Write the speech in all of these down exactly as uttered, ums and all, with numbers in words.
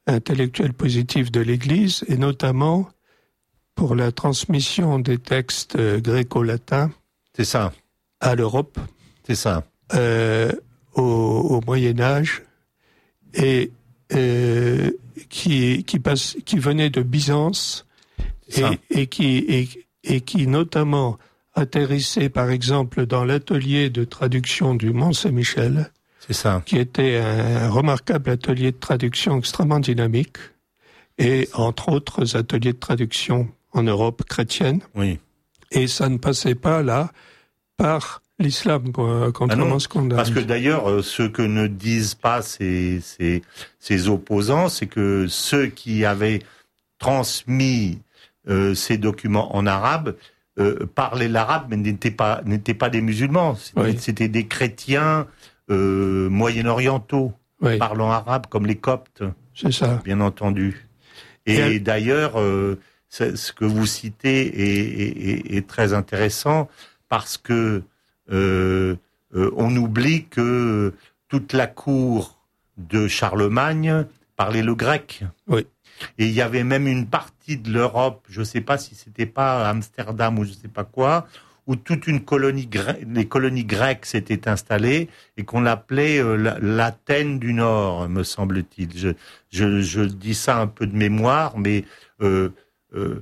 intellectuel positif de l'Église, et notamment pour la transmission des textes gréco-latins. C'est ça. À l'Europe. C'est ça. Euh, au, au Moyen Âge, et euh, qui qui passe, qui venait de Byzance, et, et qui et, et qui notamment atterrissait par exemple dans l'atelier de traduction du Mont Saint-Michel. C'est ça. Qui était un remarquable atelier de traduction extrêmement dynamique, et entre autres ateliers de traduction en Europe chrétienne. Oui. Et ça ne passait pas là par l'islam, contrairement à ce qu'on a. Parce que d'ailleurs, euh, ce que ne disent pas ces, ces, ces opposants, c'est que ceux qui avaient transmis euh, ces documents en arabe euh, parlaient l'arabe, mais n'étaient pas, n'étaient pas des musulmans. C'était, oui. c'était des chrétiens euh, moyen-orientaux, oui. parlant arabe, comme les Coptes. C'est ça. Bien entendu. Et, Et elle... d'ailleurs, euh, ce que vous citez est, est, est très intéressant, parce que Euh, euh, on oublie que toute la cour de Charlemagne parlait le grec. Oui. Et il y avait même une partie de l'Europe, je ne sais pas si c'était pas Amsterdam ou je ne sais pas quoi, où toute une colonie gre- les colonies grecques s'étaient installées et qu'on l'appelait euh, l'Athènes du Nord, me semble-t-il. Je, je, je dis ça un peu de mémoire, mais euh, euh,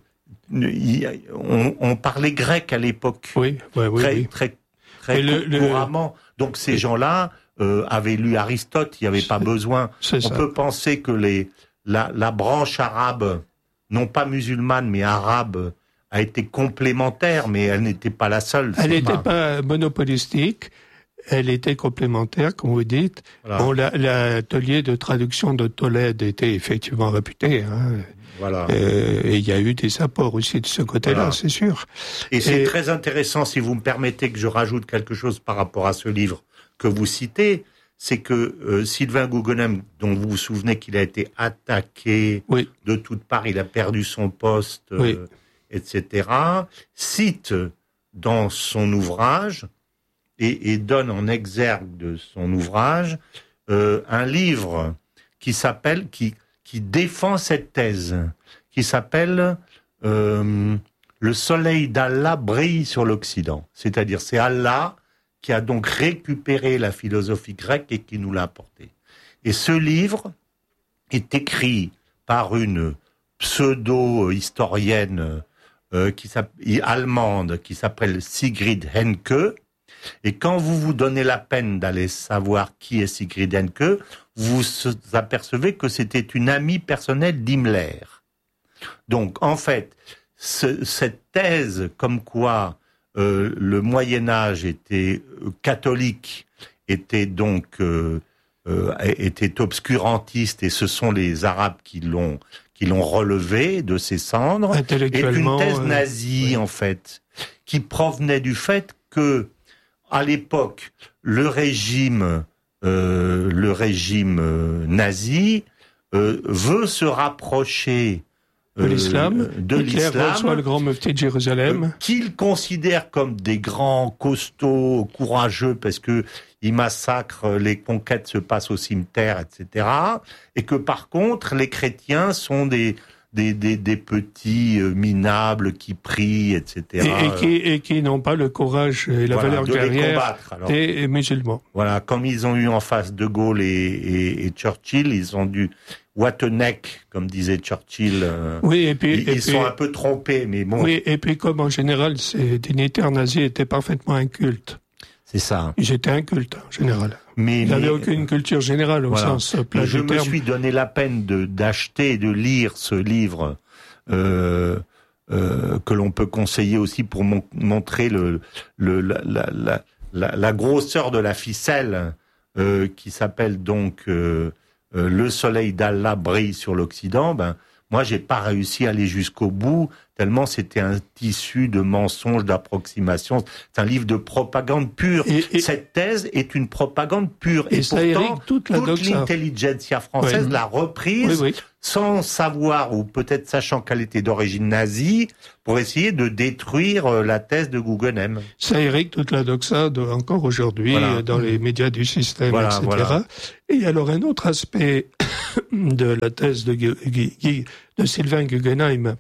on, on parlait grec à l'époque. Oui, ouais, oui, très, oui. très Très le, couramment. Le... Donc ces gens-là euh, avaient lu Aristote, il n'y avait pas besoin. C'est On ça. peut penser que les, la, la branche arabe, non pas musulmane, mais arabe, a été complémentaire, mais elle n'était pas la seule. Elle n'était pas... pas monopolistique, elle était complémentaire, comme vous dites. Voilà. Bon, la, l'atelier de traduction de Tolède était effectivement réputé, hein. Voilà. Euh, et il y a eu des apports aussi de ce côté-là, voilà. C'est sûr. Et c'est et... très intéressant, si vous me permettez que je rajoute quelque chose par rapport à ce livre que vous citez, c'est que euh, Sylvain Guggenheim, dont vous vous souvenez qu'il a été attaqué oui. de toutes parts, il a perdu son poste, euh, oui. et cetera, cite dans son ouvrage et, et donne en exergue de son ouvrage euh, un livre qui s'appelle... qui qui défend cette thèse, qui s'appelle euh, « Le soleil d'Allah brille sur l'Occident ». C'est-à-dire, c'est Allah qui a donc récupéré la philosophie grecque et qui nous l'a apportée. Et ce livre est écrit par une pseudo-historienne euh, qui allemande qui s'appelle Sigrid Henke. Et quand vous vous donnez la peine d'aller savoir qui est Sigrid Henke, vous vous apercevez que c'était une amie personnelle d'Himmler. Donc, en fait, ce, cette thèse comme quoi euh, le Moyen-Âge était euh, catholique, était donc euh, euh, était obscurantiste, et ce sont les Arabes qui l'ont qui l'ont relevé de ses cendres, est une thèse nazie, euh, oui. en fait, qui provenait du fait que à l'époque, le régime, euh, le régime euh, nazi euh, veut se rapprocher euh, de l'islam. De Hitler l'islam, reçoit le grand mufti de Jérusalem, euh, qu'il considère comme des grands costauds, courageux, parce que ils massacrent, les conquêtes se passent au cimetière, et cetera. Et que par contre, les chrétiens sont des Des, des, des petits euh, minables qui prient, et cetera. Et, et qui, et qui n'ont pas le courage et la voilà, valeur de guerrière des musulmans. Voilà, comme ils ont eu en face De Gaulle et, et, et Churchill, ils ont dû what a neck, comme disait Churchill. Euh, oui, et puis ils, et ils puis, sont un peu trompés, mais bon. Oui, et puis comme en général, ces dignitaires nazis étaient parfaitement incultes. C'est ça. Ils étaient incultes en général. Mais, Ils n'avaient aucune culture générale au voilà. sens plein je du me terme. suis donné la peine de d'acheter et de lire ce livre euh, euh, que l'on peut conseiller aussi pour mon, montrer le, le la, la, la, la, la grosseur de la ficelle euh, qui s'appelle donc euh, euh, Le soleil d'Allah brille sur l'Occident. Ben moi j'ai pas réussi à aller jusqu'au bout tellement c'était un tissu de mensonges, d'approximations. C'est un livre de propagande pure. Et, et, Cette thèse est une propagande pure. Et, et ça pourtant, toute, la toute l'intelligentsia française oui. l'a reprise oui, oui. sans savoir, ou peut-être sachant qu'elle était d'origine nazie, pour essayer de détruire la thèse de Guggenheim. Ça hérite toute la doxa de, encore aujourd'hui voilà. dans les médias du système, voilà, et cetera. Voilà. Et alors un autre aspect de la thèse de, de Sylvain Guggenheim,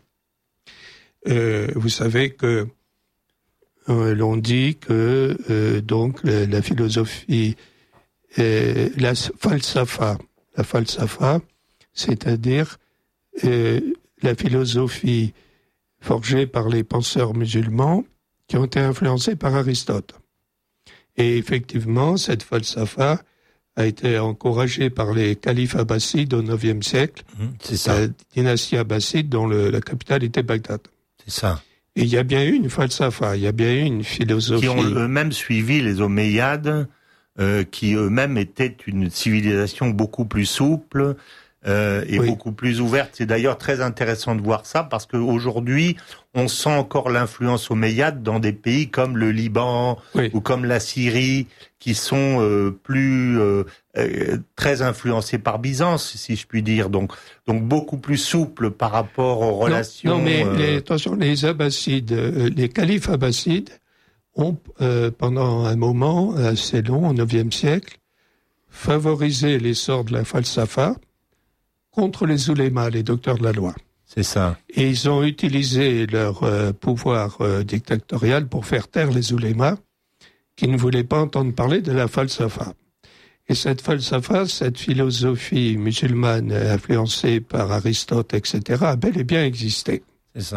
euh, vous savez que euh, l'on dit que euh, donc la, la philosophie, euh, la falsafa, la falsafa, c'est-à-dire euh, la philosophie forgée par les penseurs musulmans qui ont été influencés par Aristote. Et effectivement, cette falsafa a été encouragée par les califes abbassides au neuvième siècle, mmh, c'est ça. La dynastie abbasside dont le, la capitale était Bagdad. C'est ça. Et il y a bien eu une falsafa, il y a bien eu une philosophie. Qui ont eux-mêmes suivi les Omeyyades, euh, qui eux-mêmes étaient une civilisation beaucoup plus souple, Euh, et oui. beaucoup plus ouverte. C'est d'ailleurs très intéressant de voir ça parce qu'aujourd'hui, on sent encore l'influence omeyyade dans des pays comme le Liban oui. ou comme la Syrie, qui sont euh, plus euh, euh, très influencés par Byzance, si je puis dire. Donc, donc beaucoup plus souples par rapport aux relations. Non, non mais euh... les, attention, les Abbassides, euh, les califes abbassides ont euh, pendant un moment assez long, au neuvième siècle, favorisé l'essor de la falsafa contre les oulémas, les docteurs de la loi. C'est ça. Et ils ont utilisé leur euh, pouvoir euh, dictatorial pour faire taire les oulémas qui ne voulaient pas entendre parler de la falsafa. Et cette falsafa, cette philosophie musulmane influencée par Aristote, et cetera, a bel et bien existé. C'est ça.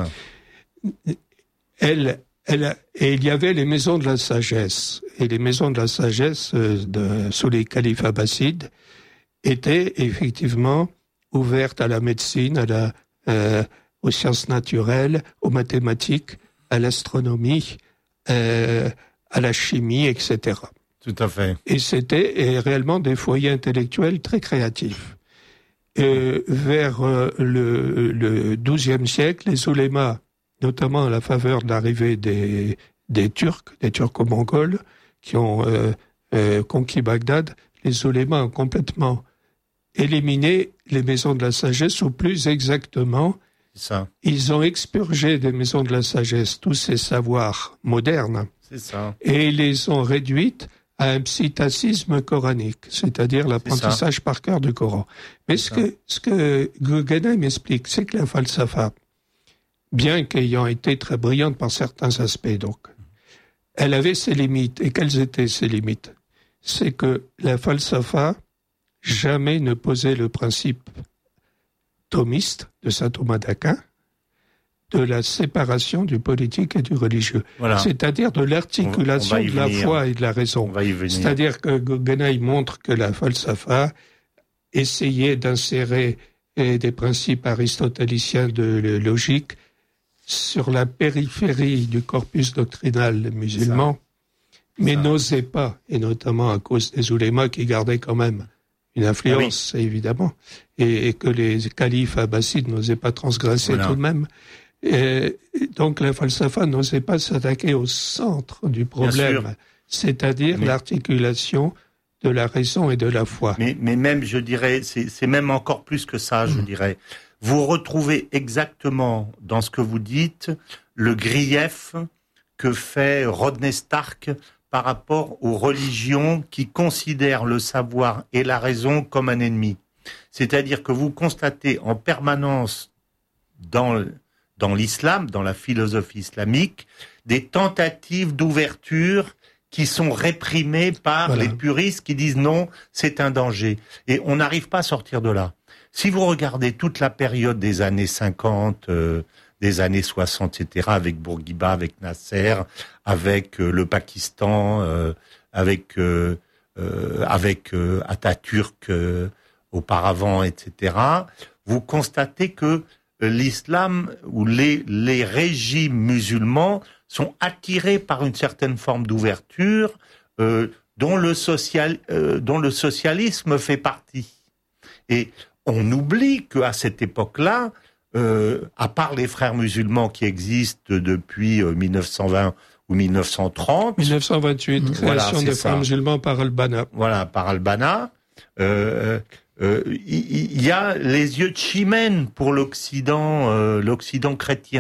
Elle, elle, et il y avait les maisons de la sagesse. Et les maisons de la sagesse, euh, de, sous les califes abbassides, étaient effectivement ouverte à la médecine, à la, euh, aux sciences naturelles, aux mathématiques, à l'astronomie, euh, à la chimie, et cetera. Tout à fait. Et c'était et réellement des foyers intellectuels très créatifs. Et vers euh, le, le douzième siècle, les oulémas, notamment à la faveur de l'arrivée des, des Turcs, des Turco-Mongols, qui ont euh, euh, conquis Bagdad, les oulémas ont complètement éliminé les maisons de la sagesse, ou plus exactement, ça. Ils ont expurgé des maisons de la sagesse tous ces savoirs modernes. C'est ça. Et ils les ont réduites à un psittacisme coranique, c'est-à-dire l'apprentissage par cœur du Coran. Mais ce que, ce que Guggenheim explique, c'est que la falsafa, bien qu'ayant été très brillante par certains aspects, donc, elle avait ses limites. Et quelles étaient ces limites? C'est que la falsafa jamais ne posait le principe thomiste de saint Thomas d'Aquin de la séparation du politique et du religieux. Voilà. C'est-à-dire de l'articulation de la foi et de la raison. C'est-à-dire que Guggenheim montre que la falsafa essayait d'insérer des principes aristotéliciens de logique sur la périphérie du corpus doctrinal musulman, mais n'osait pas, et notamment à cause des oulémas qui gardaient quand même une influence, ah oui. évidemment, et, et que les califes abbassides n'osaient pas transgresser voilà. tout de même. Et donc la falsafa n'osait pas s'attaquer au centre du problème, c'est-à-dire mais... l'articulation de la raison et de la foi. Mais, mais même, je dirais, c'est, c'est même encore plus que ça, je mmh. dirais. Vous retrouvez exactement dans ce que vous dites le grief que fait Rodney Stark par rapport aux religions qui considèrent le savoir et la raison comme un ennemi. C'est-à-dire que vous constatez en permanence dans, dans l'islam, dans la philosophie islamique, des tentatives d'ouverture qui sont réprimées par voilà. les puristes qui disent non, c'est un danger. Et on n'arrive pas à sortir de là. Si vous regardez toute la période des années cinquante, euh, des années soixante, et cetera, avec Bourguiba, avec Nasser, avec euh, le Pakistan, euh, avec euh, euh, avec euh, Atatürk euh, auparavant, et cetera, vous constatez que l'islam ou les les régimes musulmans sont attirés par une certaine forme d'ouverture euh, dont le social euh, dont le socialisme fait partie. Et on oublie qu'à cette époque-là, euh, à part les frères musulmans qui existent depuis euh, mille neuf cent vingt ou mille neuf cent trente... mille neuf cent vingt-huit, création voilà, des frères musulmans par Al-Banna. Voilà, par Al-Banna. Euh, euh, il y, y a les yeux de chimène pour l'Occident, euh, l'Occident chrétien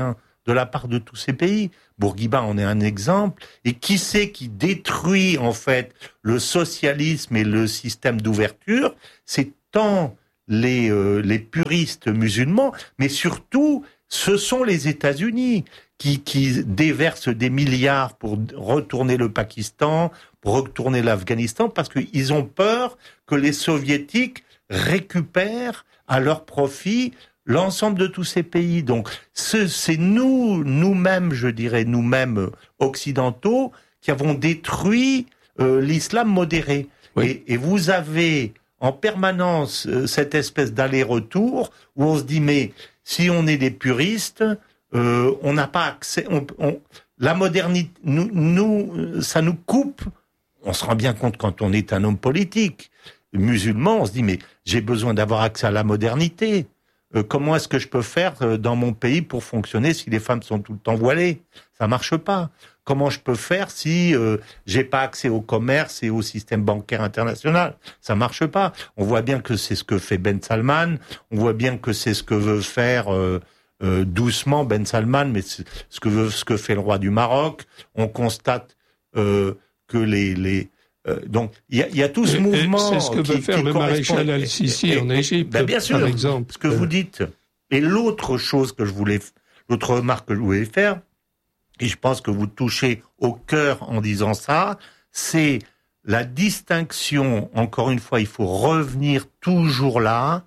de la part de tous ces pays. Bourguiba en est un exemple. Et qui c'est qui détruit en fait le socialisme et le système d'ouverture? C'est tant les, euh, les puristes musulmans, mais surtout, ce sont les États-Unis qui, qui déversent des milliards pour retourner le Pakistan, pour retourner l'Afghanistan, parce qu'ils ont peur que les Soviétiques récupèrent à leur profit l'ensemble de tous ces pays. Donc, ce, c'est nous, nous-mêmes, je dirais, nous-mêmes occidentaux, qui avons détruit euh, l'islam modéré. Oui. Et, et vous avez en permanence euh, cette espèce d'aller-retour où on se dit, mais si on est des puristes, euh, on n'a pas accès... On, on, la modernité, nous, nous, ça nous coupe. On se rend bien compte quand on est un homme politique musulman, on se dit, mais j'ai besoin d'avoir accès à la modernité. Euh, comment est-ce que je peux faire euh, dans mon pays pour fonctionner si les femmes sont tout le temps voilées? Ça marche pas. Comment je peux faire si euh, j'ai pas accès au commerce et au système bancaire international? Ça marche pas. On voit bien que c'est ce que fait Ben Salman. On voit bien que c'est ce que veut faire euh, euh, doucement Ben Salman, mais c'est ce que veut, ce que fait le roi du Maroc. On constate euh, que les les Euh, donc, il y a, y a tout ce et, mouvement c'est ce que qui, veut faire le maréchal Al-Sisi en Égypte, ben bien sûr, par exemple. Ce que vous dites. Et l'autre chose que je voulais, l'autre remarque que je voulais faire, et je pense que vous touchez au cœur en disant ça, c'est la distinction, encore une fois, il faut revenir toujours là,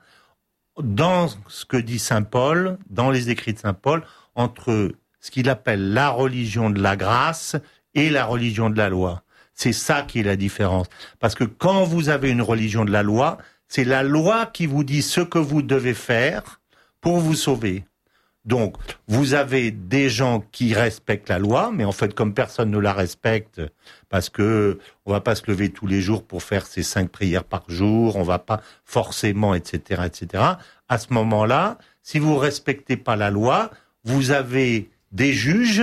dans ce que dit Saint Paul, dans les écrits de Saint Paul, entre ce qu'il appelle la religion de la grâce et la religion de la loi. C'est ça qui est la différence. Parce que quand vous avez une religion de la loi, c'est la loi qui vous dit ce que vous devez faire pour vous sauver. Donc, vous avez des gens qui respectent la loi, mais en fait, comme personne ne la respecte, parce que on va pas se lever tous les jours pour faire ses cinq prières par jour, on va pas forcément, et cetera, et cetera. À ce moment-là, si vous respectez pas la loi, vous avez des juges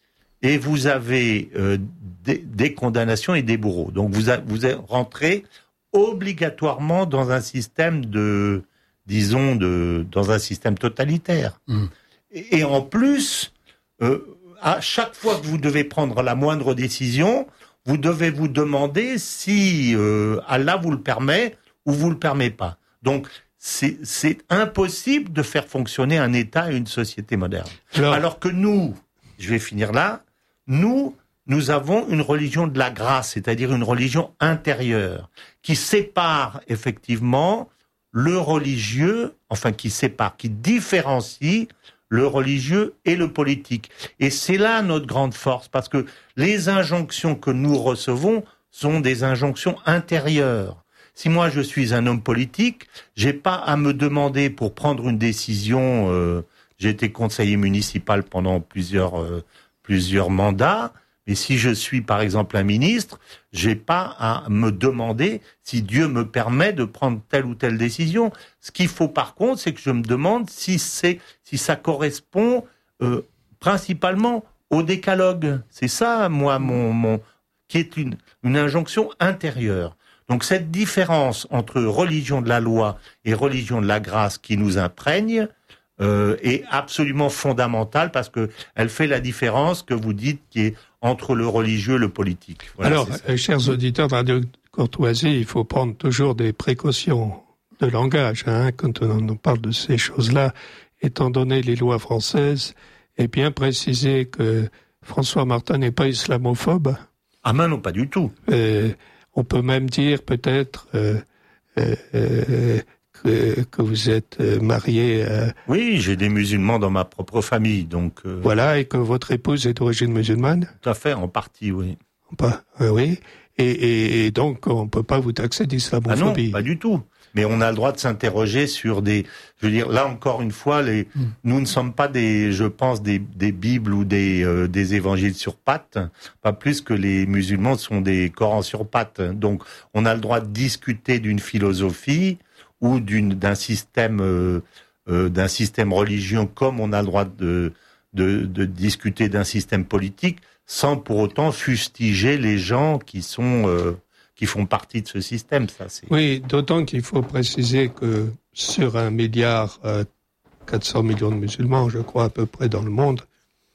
et vous avez euh, des, des condamnations et des bourreaux. Donc vous, a, vous rentrez obligatoirement dans un système de, disons, de, dans un système totalitaire. Mmh. Et, et en plus, euh, à chaque fois que vous devez prendre la moindre décision, vous devez vous demander si euh, Allah vous le permet ou vous le permet pas. Donc c'est, c'est impossible de faire fonctionner un État et une société moderne. Alors, Alors que nous, je vais finir là, nous, nous avons une religion de la grâce, c'est-à-dire une religion intérieure, qui sépare effectivement le religieux, enfin qui sépare, qui différencie le religieux et le politique. Et c'est là notre grande force, parce que les injonctions que nous recevons sont des injonctions intérieures. Si moi je suis un homme politique, j'ai pas à me demander pour prendre une décision. Euh, j'ai été conseiller municipal pendant plusieurs euh, plusieurs mandats. Mais si je suis, par exemple, un ministre, j'ai pas à me demander si Dieu me permet de prendre telle ou telle décision. Ce qu'il faut, par contre, c'est que je me demande si c'est, si ça correspond euh, principalement au décalogue. C'est ça, moi, mon, mon, qui est une, une injonction intérieure. Donc, cette différence entre religion de la loi et religion de la grâce qui nous imprègne, Euh, est absolument fondamentale parce que elle fait la différence que vous dites qui est entre le religieux et le politique. Voilà, alors, euh, chers auditeurs de Radio Courtoisie, il faut prendre toujours des précautions de langage hein, quand on, on parle de ces choses-là, étant donné les lois françaises, et bien préciser que François Martin n'est pas islamophobe. Ah ben non, pas du tout. Euh, on peut même dire peut-être euh, euh, euh, Que, que vous êtes marié. Euh, oui, j'ai des musulmans dans ma propre famille, donc. Euh... Voilà, et que votre épouse est d'origine musulmane. Tout à fait, en partie, oui. Pas, euh, oui, et, et, et donc on peut pas vous taxer d'islamophobie. Ah non, pas du tout. Mais on a le droit de s'interroger sur des. Je veux dire, là encore une fois, les. Mm. Nous ne sommes pas des, je pense, des, des bibles ou des, euh, des évangiles sur pattes, pas plus que les musulmans sont des Corans sur pattes. Donc, on a le droit de discuter d'une philosophie ou d'une, d'un système, euh, euh, d'un système religieux, comme on a le droit de, de, de discuter d'un système politique, sans pour autant fustiger les gens qui sont, euh, qui font partie de ce système. Ça, c'est. Oui, d'autant qu'il faut préciser que sur un milliard, euh, quatre cents millions de musulmans, je crois à peu près dans le monde,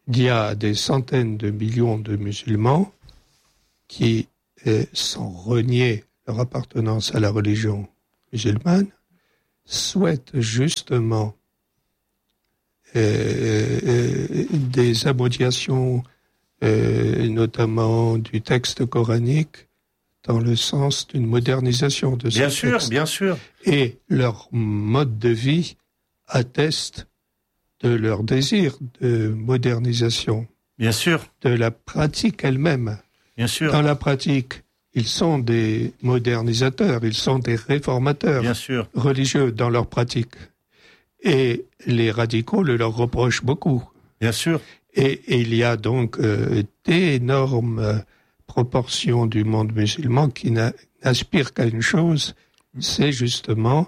il y a des centaines de millions de musulmans qui, euh, sans renier leur appartenance à la religion musulmane, souhaitent justement euh, euh, des amodiations, euh, notamment du texte coranique, dans le sens d'une modernisation de ce bien texte. Bien sûr, bien sûr. Et leur mode de vie atteste de leur désir de modernisation. Bien sûr. De la pratique elle-même. Bien sûr. Dans la pratique, ils sont des modernisateurs, ils sont des réformateurs bien sûr. religieux dans leur pratique. Et les radicaux le leur reprochent beaucoup. Bien sûr. Et, et il y a donc euh, d'énormes euh, proportions du monde musulman qui n'a, n'aspirent qu'à une chose, c'est justement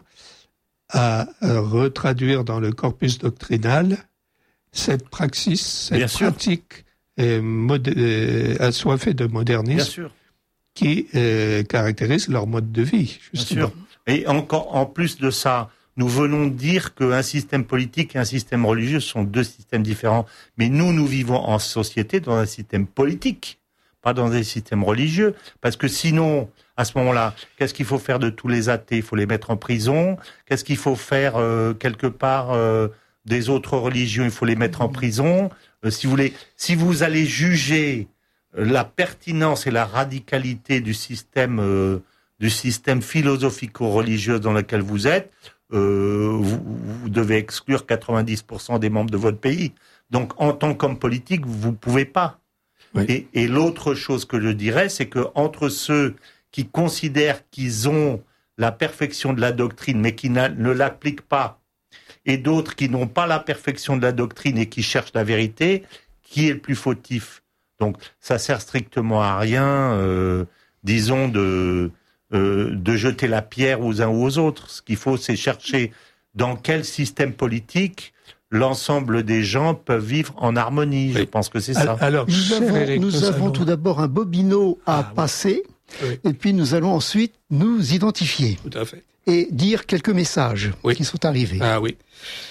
à, à retraduire dans le corpus doctrinal cette praxis, cette bien pratique euh, mod- euh, assoiffée de modernisme. Bien sûr. Qui euh, caractérise leur mode de vie, justement. Bien sûr. Et encore, en plus de ça, nous venons de dire qu'un système politique et un système religieux sont deux systèmes différents. Mais nous, nous vivons en société dans un système politique, pas dans un système religieux. Parce que sinon, à ce moment-là, qu'est-ce qu'il faut faire de tous les athées? Il faut les mettre en prison. Qu'est-ce qu'il faut faire, euh, quelque part, euh, des autres religions? Il faut les mettre en prison. Euh, si vous voulez, si vous allez juger la pertinence et la radicalité du système, euh, du système philosophico-religieux dans lequel vous êtes, euh, vous, vous devez exclure quatre-vingt-dix pour cent des membres de votre pays. Donc, en tant qu'homme politique, vous pouvez pas. Oui. Et, et l'autre chose que je dirais, c'est que entre ceux qui considèrent qu'ils ont la perfection de la doctrine, mais qui ne l'appliquent pas, et d'autres qui n'ont pas la perfection de la doctrine et qui cherchent la vérité, qui est le plus fautif? Donc, ça sert strictement à rien, euh, disons, de, euh, de jeter la pierre aux uns ou aux autres. Ce qu'il faut, c'est chercher dans quel système politique l'ensemble des gens peuvent vivre en harmonie. Oui. Je pense que c'est ça. Alors, nous avons, Eric, nous avons tout d'abord un bobino à ah, passer, oui. et puis nous allons ensuite nous identifier. Tout à fait. Et dire quelques messages oui. qui sont arrivés. Ah oui.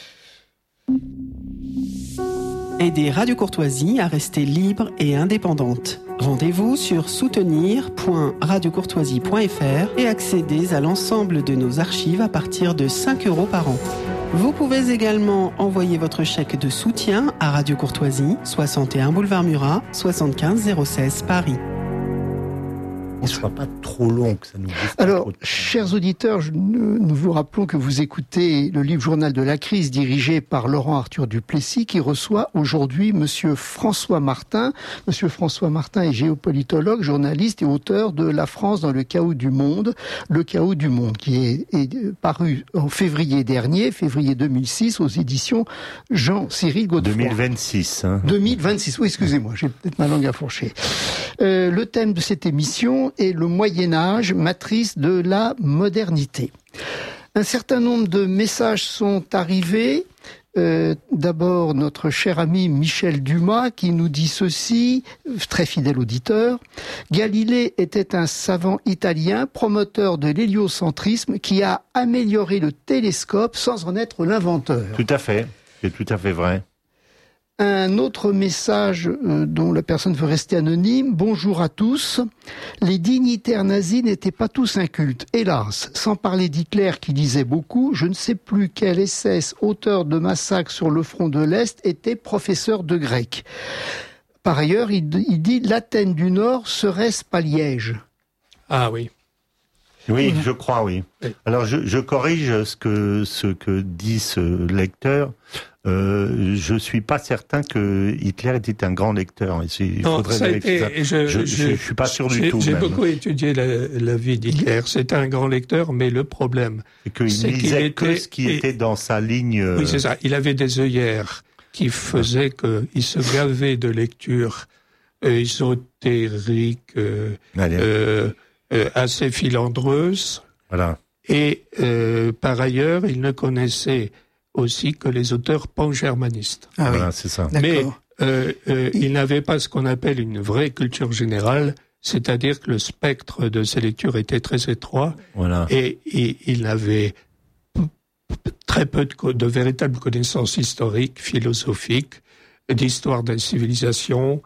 Aider Radio Courtoisie à rester libre et indépendante. Rendez-vous sur soutenir point radio courtoisie point f r et accédez à l'ensemble de nos archives à partir de cinq euros par an. Vous pouvez également envoyer votre chèque de soutien à Radio Courtoisie, soixante et un boulevard Murat, soixante-quinze zéro seize Paris. Ne soit pas trop long, que ça nous laisse Alors, trop de temps. Chers auditeurs, je, nous vous rappelons que vous écoutez le livre Journal de la crise dirigé par Laurent Arthur Duplessis qui reçoit aujourd'hui Monsieur François Martin. Monsieur François Martin est géopolitologue, journaliste et auteur de La France dans le chaos du monde, Le chaos du monde, qui est, est paru en février dernier, février deux mille six, aux éditions Jean-Cyril Godefroy. deux mille vingt-six. Hein. deux mille vingt-six, oui, excusez-moi, j'ai peut-être ma langue à fourcher. Euh, le thème de cette émission est le Moyen-Âge, matrice de la modernité. Un certain nombre de messages sont arrivés. Euh, d'abord, notre cher ami Michel Dumas qui nous dit ceci, très fidèle auditeur. Galilée était un savant italien, promoteur de l'héliocentrisme, qui a amélioré le télescope sans en être l'inventeur. Tout à fait, c'est tout à fait vrai. Un autre message euh, dont la personne veut rester anonyme. Bonjour à tous. Les dignitaires nazis n'étaient pas tous incultes, hélas. Sans parler d'Hitler qui disait beaucoup, je ne sais plus quel S S, auteur de massacres sur le front de l'Est, était professeur de grec. Par ailleurs, il, il dit l'Athènes du Nord serait-ce pas Liège? Ah oui. Oui, je crois, oui. oui. Alors, je, je corrige ce que, ce que dit ce lecteur. Euh, je suis pas certain que Hitler était un grand lecteur. Il non, faudrait ça vérifier ça. Je, je, je, je, je suis pas sûr du tout. J'ai même. beaucoup étudié la, la vie d'Hitler. C'est un grand lecteur, mais le problème, c'est qu'il c'est lisait qu'il que était, ce qui était dans sa ligne. Oui, c'est ça. Il avait des œillères qui faisaient qu'il se gavait de lectures ésotériques, euh, euh, euh, assez filandreuses. Voilà. Et euh, par ailleurs, il ne connaissait aussi que les auteurs pan-germanistes. Ah voilà, oui. C'est ça. Mais euh, euh, il n'avait pas ce qu'on appelle une vraie culture générale, c'est-à-dire que le spectre de ses lectures était très étroit, voilà. et, et il avait très peu de, de véritables connaissances historiques, philosophiques, d'histoire des civilisations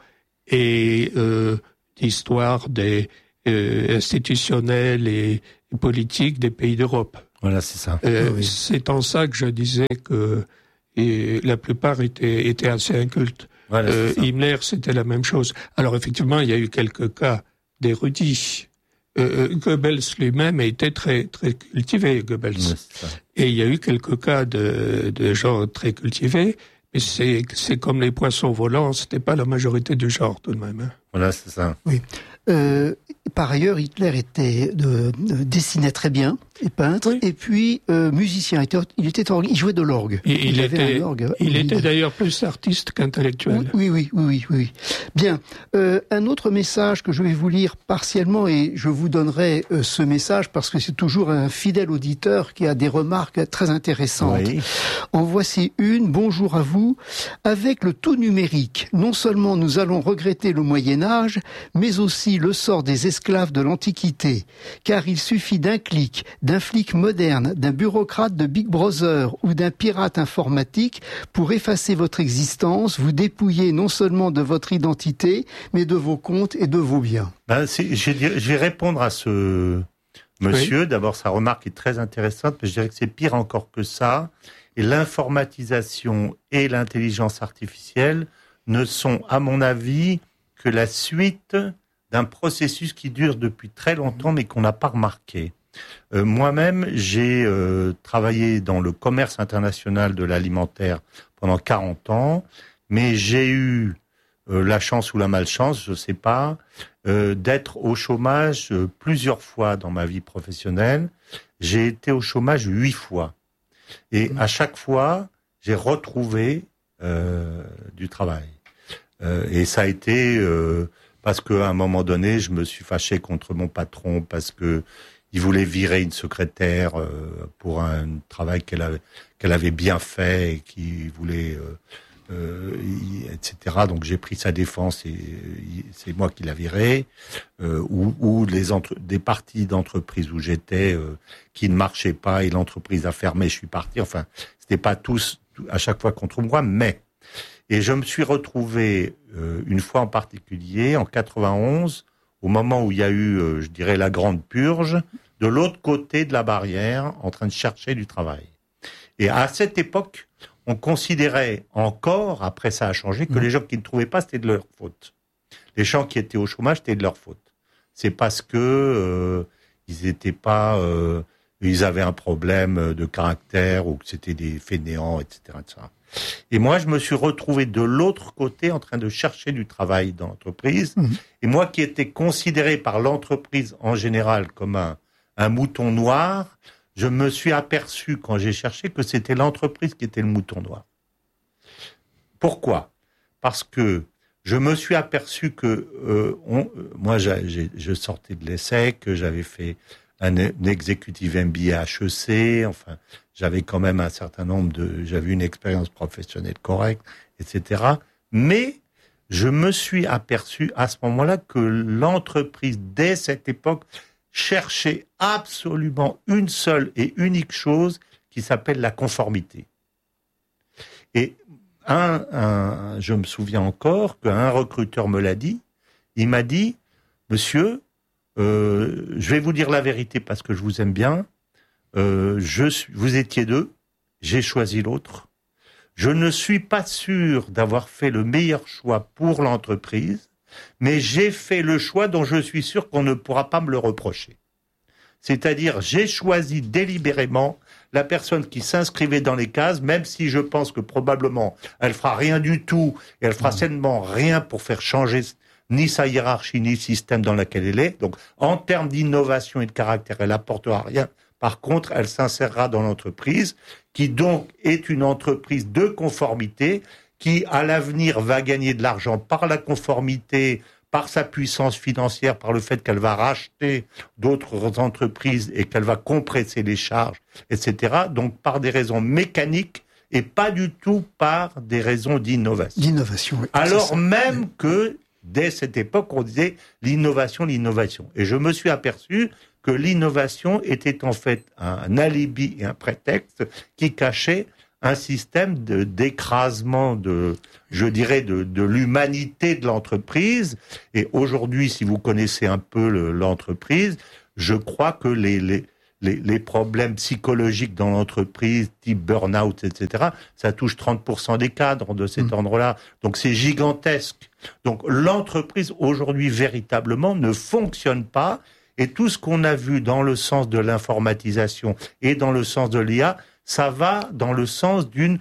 et euh, d'histoire des euh, institutionnelle et politique des pays d'Europe. Voilà, c'est ça. Euh, oui. C'est en ça que je disais que et la plupart étaient, étaient assez incultes. Voilà, euh, c'est ça. Himmler, c'était la même chose. Alors effectivement, il y a eu quelques cas d'érudits. Euh, Goebbels lui-même était très très cultivé, Goebbels. Ouais, c'est ça. Et il y a eu quelques cas de, de gens très cultivés, mais c'est c'est comme les poissons volants, c'était pas la majorité du genre tout de même. Hein. Voilà, c'est ça. Oui. Euh, par ailleurs, Hitler était de, de, dessinait très bien, et peintre, Oui. et puis euh, musicien. Il était, il était orgue- il jouait de l'orgue. Il, il avait était un orgue. il était d'ailleurs plus artiste qu'intellectuel. Oui, oui, oui, oui, oui. Bien. Euh, un autre message que je vais vous lire partiellement, et je vous donnerai euh, ce message parce que c'est toujours un fidèle auditeur qui a des remarques très intéressantes. Oui. En voici une. Bonjour à vous. Avec le tout numérique, non seulement nous allons regretter le Moyen-Âge, mais aussi le sort des esclaves de l'Antiquité. Car il suffit d'un clic, d'un flic moderne, d'un bureaucrate de Big Brother ou d'un pirate informatique pour effacer votre existence, vous dépouiller non seulement de votre identité, mais de vos comptes et de vos biens. Ben, c'est, je, dirais- je vais répondre à ce monsieur. Oui. D'abord, sa remarque est très intéressante, mais je dirais que c'est pire encore que ça. Et l'informatisation et l'intelligence artificielle ne sont, à mon avis, que la suite d'un processus qui dure depuis très longtemps, mais qu'on n'a pas remarqué. Euh, moi-même, j'ai euh, travaillé dans le commerce international de l'alimentaire pendant quarante ans, mais j'ai eu euh, la chance ou la malchance, je ne sais pas, euh, d'être au chômage euh, plusieurs fois dans ma vie professionnelle. J'ai été au chômage huit fois. Et à chaque fois, j'ai retrouvé euh, du travail. Euh, et ça a été euh, parce qu'à un moment donné, je me suis fâché contre mon patron parce que il voulait virer une secrétaire euh, pour un travail qu'elle avait, qu'elle avait bien fait et qui voulait, euh, euh, et cetera. Donc j'ai pris sa défense et c'est moi qui l'a viré. Euh, ou, ou les entre, des parties d'entreprise où j'étais euh, qui ne marchaient pas et l'entreprise a fermé, je suis parti. Enfin, c'était pas tous à chaque fois contre moi, mais et je me suis retrouvé euh, une fois en particulier en quatre-vingt-onze, au moment où il y a eu, euh, je dirais, la grande purge, de l'autre côté de la barrière, en train de chercher du travail. Et à cette époque, on considérait encore, après ça a changé, que mmh. les gens qui ne trouvaient pas, c'était de leur faute. Les gens qui étaient au chômage, c'était de leur faute. C'est parce que euh, ils étaient pas, euh, ils avaient un problème de caractère ou que c'était des fainéants, et cetera, et cetera. Et moi, je me suis retrouvé de l'autre côté en train de chercher du travail dans l'entreprise. Mmh. Et moi qui étais considéré par l'entreprise en général comme un, un mouton noir, je me suis aperçu quand j'ai cherché que c'était l'entreprise qui était le mouton noir. Pourquoi ? Parce que je me suis aperçu que euh, on, moi, j'ai, je sortais de l'E S S E C, j'avais fait un, un executive M B A H E C, enfin, j'avais quand même un certain nombre de, j'avais une expérience professionnelle correcte, et cetera. Mais je me suis aperçu à ce moment-là que l'entreprise, dès cette époque, cherchait absolument une seule et unique chose qui s'appelle la conformité. Et un, un, je me souviens encore qu'un recruteur me l'a dit, il m'a dit, monsieur, euh, je vais vous dire la vérité parce que je vous aime bien, euh, je suis, vous étiez deux, j'ai choisi l'autre. Je ne suis pas sûr d'avoir fait le meilleur choix pour l'entreprise, mais j'ai fait le choix dont je suis sûr qu'on ne pourra pas me le reprocher. C'est-à-dire, j'ai choisi délibérément la personne qui s'inscrivait dans les cases, même si je pense que probablement elle fera rien du tout, et elle fera mmh. certainement rien pour faire changer ni sa hiérarchie, ni le système dans lequel elle est. Donc, en termes d'innovation et de caractère, elle n'apportera rien. Par contre, elle s'insérera dans l'entreprise, qui donc est une entreprise de conformité, qui à l'avenir va gagner de l'argent par la conformité, par sa puissance financière, par le fait qu'elle va racheter d'autres entreprises et qu'elle va compresser les charges, et cetera. Donc par des raisons mécaniques et pas du tout par des raisons d'innovation. D'innovation, oui. Alors même que, dès cette époque, on disait l'innovation, l'innovation. Et je me suis aperçu que l'innovation était en fait un alibi et un prétexte qui cachait un système de, d'écrasement de, je dirais, de, de l'humanité de l'entreprise. Et aujourd'hui, si vous connaissez un peu le, l'entreprise, je crois que les, les, les, les problèmes psychologiques dans l'entreprise, type burn-out, et cetera, ça touche trente pour cent des cadres de cet mmh. ordre-là. Donc c'est gigantesque. Donc l'entreprise, aujourd'hui, véritablement, ne fonctionne pas. Et tout ce qu'on a vu dans le sens de l'informatisation et dans le sens de l'I A, ça va dans le sens d'une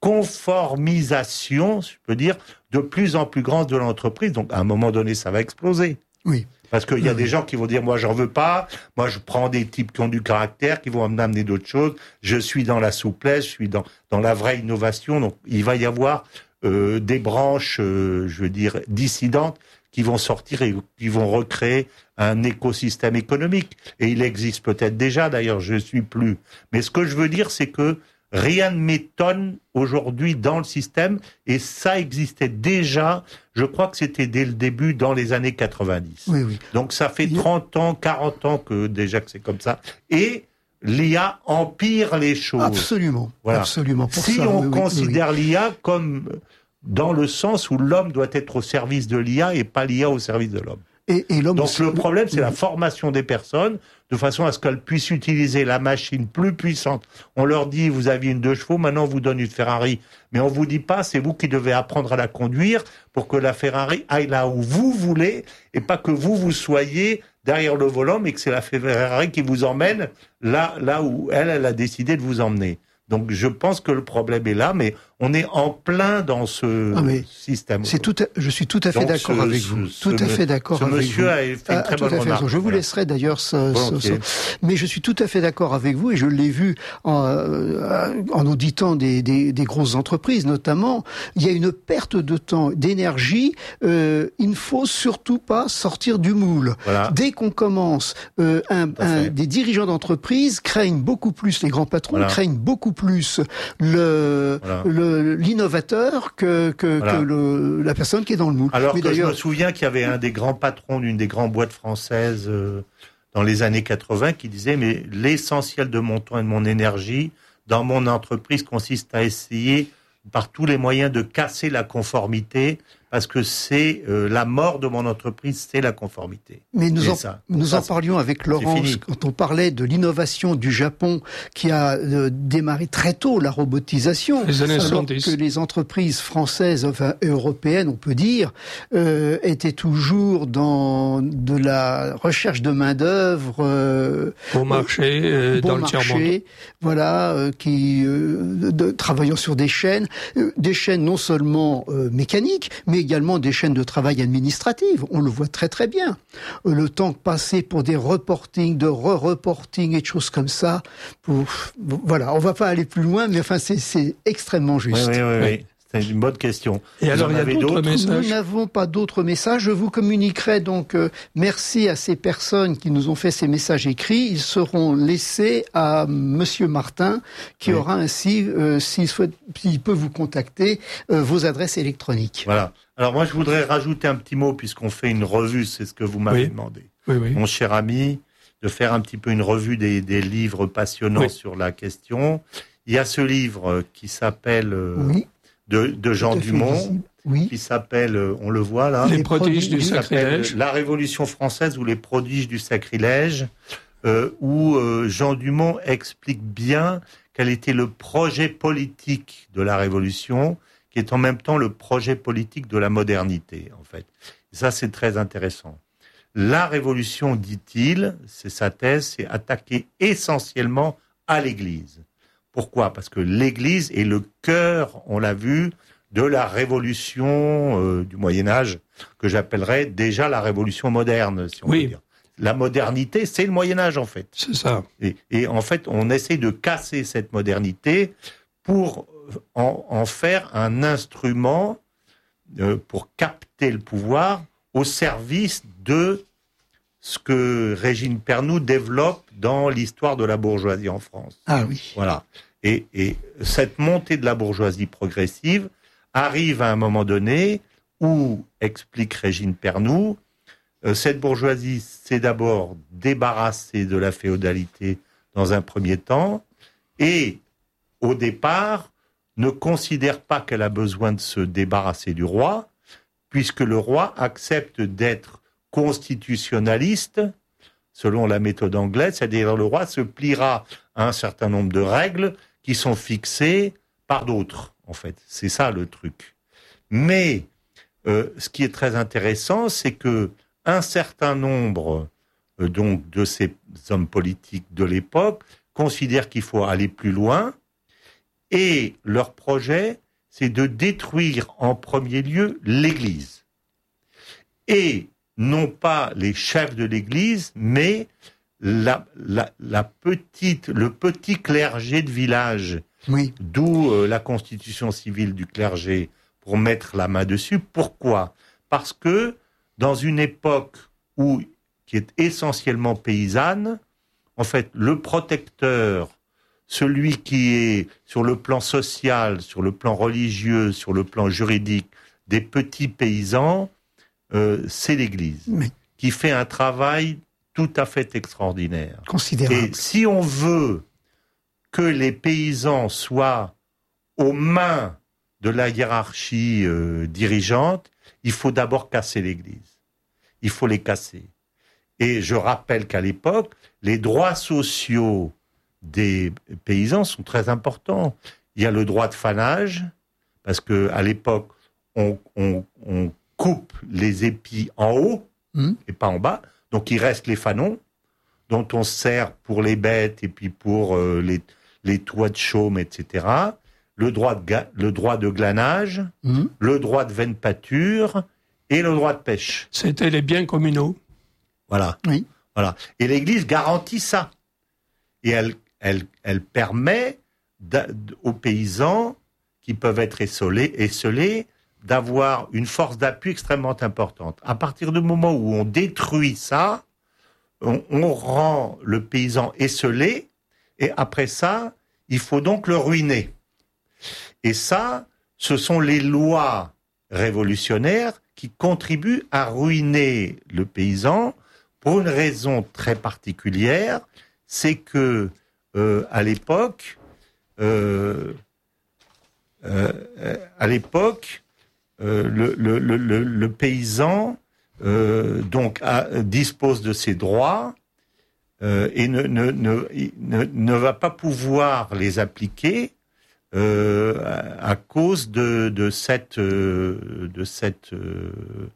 conformisation, je peux dire, de plus en plus grande de l'entreprise. Donc, à un moment donné, ça va exploser. Oui. Parce qu'il y a oui. des gens qui vont dire, moi, j'en veux pas. Moi, je prends des types qui ont du caractère, qui vont m'amener d'autres choses. Je suis dans la souplesse, je suis dans, dans la vraie innovation. Donc, il va y avoir euh, des branches, euh, je veux dire, dissidentes qui vont sortir et qui vont recréer un écosystème économique. Et il existe peut-être déjà, d'ailleurs, je ne suis plus. Mais ce que je veux dire, c'est que rien ne m'étonne aujourd'hui dans le système, et ça existait déjà, je crois que c'était dès le début, dans les années quatre-vingt-dix. Oui, oui. Donc ça fait trente ans, quarante ans que déjà que c'est comme ça. Et l'I A empire les choses. Absolument, voilà. Absolument. Pour si ça, on oui, considère oui, oui. l'I A comme dans le sens où l'homme doit être au service de l'I A et pas l'I A au service de l'homme. Et, et l'homme Donc aussi, le problème, c'est oui. la formation des personnes, de façon à ce qu'elles puissent utiliser la machine plus puissante. On leur dit, vous aviez une deux chevaux, maintenant on vous donne une Ferrari. Mais on vous dit pas, c'est vous qui devez apprendre à la conduire pour que la Ferrari aille là où vous voulez, et pas que vous, vous soyez derrière le volant, mais que c'est la Ferrari qui vous emmène là, là où elle, elle a décidé de vous emmener. Donc je pense que le problème est là, mais on est en plein dans ce ah système. C'est tout à, je suis tout à fait Donc d'accord ce, avec ce, vous. Ce, tout à fait d'accord ce avec monsieur vous. a fait une ah, très bonne remarque. Je vous voilà. laisserai d'ailleurs ce, ce, ce... Mais je suis tout à fait d'accord avec vous, et je l'ai vu en, en auditant des, des, des grosses entreprises notamment. Il y a une perte de temps, d'énergie. Euh, il ne faut surtout pas sortir du moule. Voilà. Dès qu'on commence, euh, un, un, des dirigeants d'entreprise craignent beaucoup plus, les grands patrons voilà. craignent beaucoup plus le, voilà. le l'innovateur que que, voilà. que le, la personne qui est dans le moule. Alors Mais que je me souviens qu'il y avait un des grands patrons d'une des grandes boîtes françaises euh, dans les années quatre-vingts qui disait mais l'essentiel de mon temps et de mon énergie dans mon entreprise consiste à essayer par tous les moyens de casser la conformité, parce que c'est euh, la mort de mon entreprise, c'est la conformité. Mais nous, en, ça, nous ça, en parlions avec Laurence quand on parlait de l'innovation du Japon qui a euh, démarré très tôt la robotisation, les années alors soixante-dix. Que les entreprises françaises, enfin européennes, on peut dire, euh, étaient toujours dans de la recherche de main d'œuvre euh, bon marché, euh, bon dans marché, le tiers-monde. Voilà, euh, qui euh, de, travaillant sur des chaînes, euh, des chaînes non seulement euh, mécaniques, mais également des chaînes de travail administratives. On le voit très très bien. Le temps passé pour des reportings, de re-reporting et de choses comme ça. Pour, voilà, on va pas aller plus loin, mais enfin c'est, c'est extrêmement juste. Oui, oui, oui. oui. C'est une bonne question. Et Vous alors, il y a d'autres, d'autres messages. Nous n'avons pas d'autres messages. Je vous communiquerai donc euh, merci à ces personnes qui nous ont fait ces messages écrits. Ils seront laissés à Monsieur Martin, qui oui. aura ainsi, euh, s'il souhaite, s'il peut vous contacter, euh, vos adresses électroniques. Voilà. Alors moi, je voudrais rajouter un petit mot, puisqu'on fait une revue, c'est ce que vous m'avez oui. demandé. Oui, oui. Mon cher ami, de faire un petit peu une revue des, des livres passionnants oui. sur la question. Il y a ce livre qui s'appelle... Euh, oui. De, de Jean Dumont, oui. qui s'appelle, on le voit là, Les, les prodiges du sacrilège, La Révolution française ou les prodiges du sacrilège, euh, où euh, Jean Dumont explique bien quel était le projet politique de la Révolution, qui est en même temps le projet politique de la modernité, en fait. Et ça, c'est très intéressant. La Révolution, dit-il, c'est sa thèse, c'est attaquer essentiellement à l'Église. Pourquoi ? Parce que l'Église est le cœur, on l'a vu, de la révolution euh, du Moyen-Âge, que j'appellerais déjà la révolution moderne, si on oui. peut dire. La modernité, c'est le Moyen-Âge, en fait. C'est ça. Et, et en fait, on essaie de casser cette modernité pour en, en faire un instrument euh, pour capter le pouvoir au service de ce que Régine Pernoud développe dans l'histoire de la bourgeoisie en France. Ah oui. Voilà. Et, et cette montée de la bourgeoisie progressive arrive à un moment donné où, explique Régine Pernoud, euh, cette bourgeoisie s'est d'abord débarrassée de la féodalité dans un premier temps, et au départ, ne considère pas qu'elle a besoin de se débarrasser du roi, puisque le roi accepte d'être constitutionnaliste, selon la méthode anglaise, c'est-à-dire le roi se pliera à un certain nombre de règles qui sont fixées par d'autres, en fait. C'est ça le truc. Mais euh, ce qui est très intéressant, c'est que un certain nombre euh, donc de ces hommes politiques de l'époque considèrent qu'il faut aller plus loin, et leur projet, c'est de détruire en premier lieu l'Église. Et non pas les chefs de l'Église, mais la, la, la petite, le petit clergé de village, oui. D'où euh, la constitution civile du clergé, pour mettre la main dessus. Pourquoi ? Parce que dans une époque où, qui est essentiellement paysanne, en fait, le protecteur, celui qui est sur le plan social, sur le plan religieux, sur le plan juridique, des petits paysans, euh, c'est l'Église, oui. Qui fait un travail tout à fait extraordinaire. Considérable. Et si on veut que les paysans soient aux mains de la hiérarchie euh, dirigeante, il faut d'abord casser l'Église. Il faut les casser. Et je rappelle qu'à l'époque, les droits sociaux des paysans sont très importants. Il y a le droit de fanage, parce que à l'époque, on, on, on coupe les épis en haut mmh. et pas en bas. Donc il reste les fanons, dont on sert pour les bêtes et puis pour euh, les, les toits de chaume, et cetera. Le droit de, ga- le droit de glanage, mmh. le droit de veine pâture et le droit de pêche. C'était les biens communaux. Voilà. Oui. Voilà. Et l'Église garantit ça. Et elle, elle, elle permet aux paysans qui peuvent être esselés, esselés d'avoir une force d'appui extrêmement importante. À partir du moment où on détruit ça, on, on rend le paysan esselé, et après ça, il faut donc le ruiner. Et ça, ce sont les lois révolutionnaires qui contribuent à ruiner le paysan pour une raison très particulière, c'est que euh, à l'époque, euh, euh, à l'époque, euh, le, le, le, le paysan euh, donc a, dispose de ses droits euh, et ne, ne, ne, ne, ne va pas pouvoir les appliquer euh, à, à cause de, de cette, euh, de cette, euh,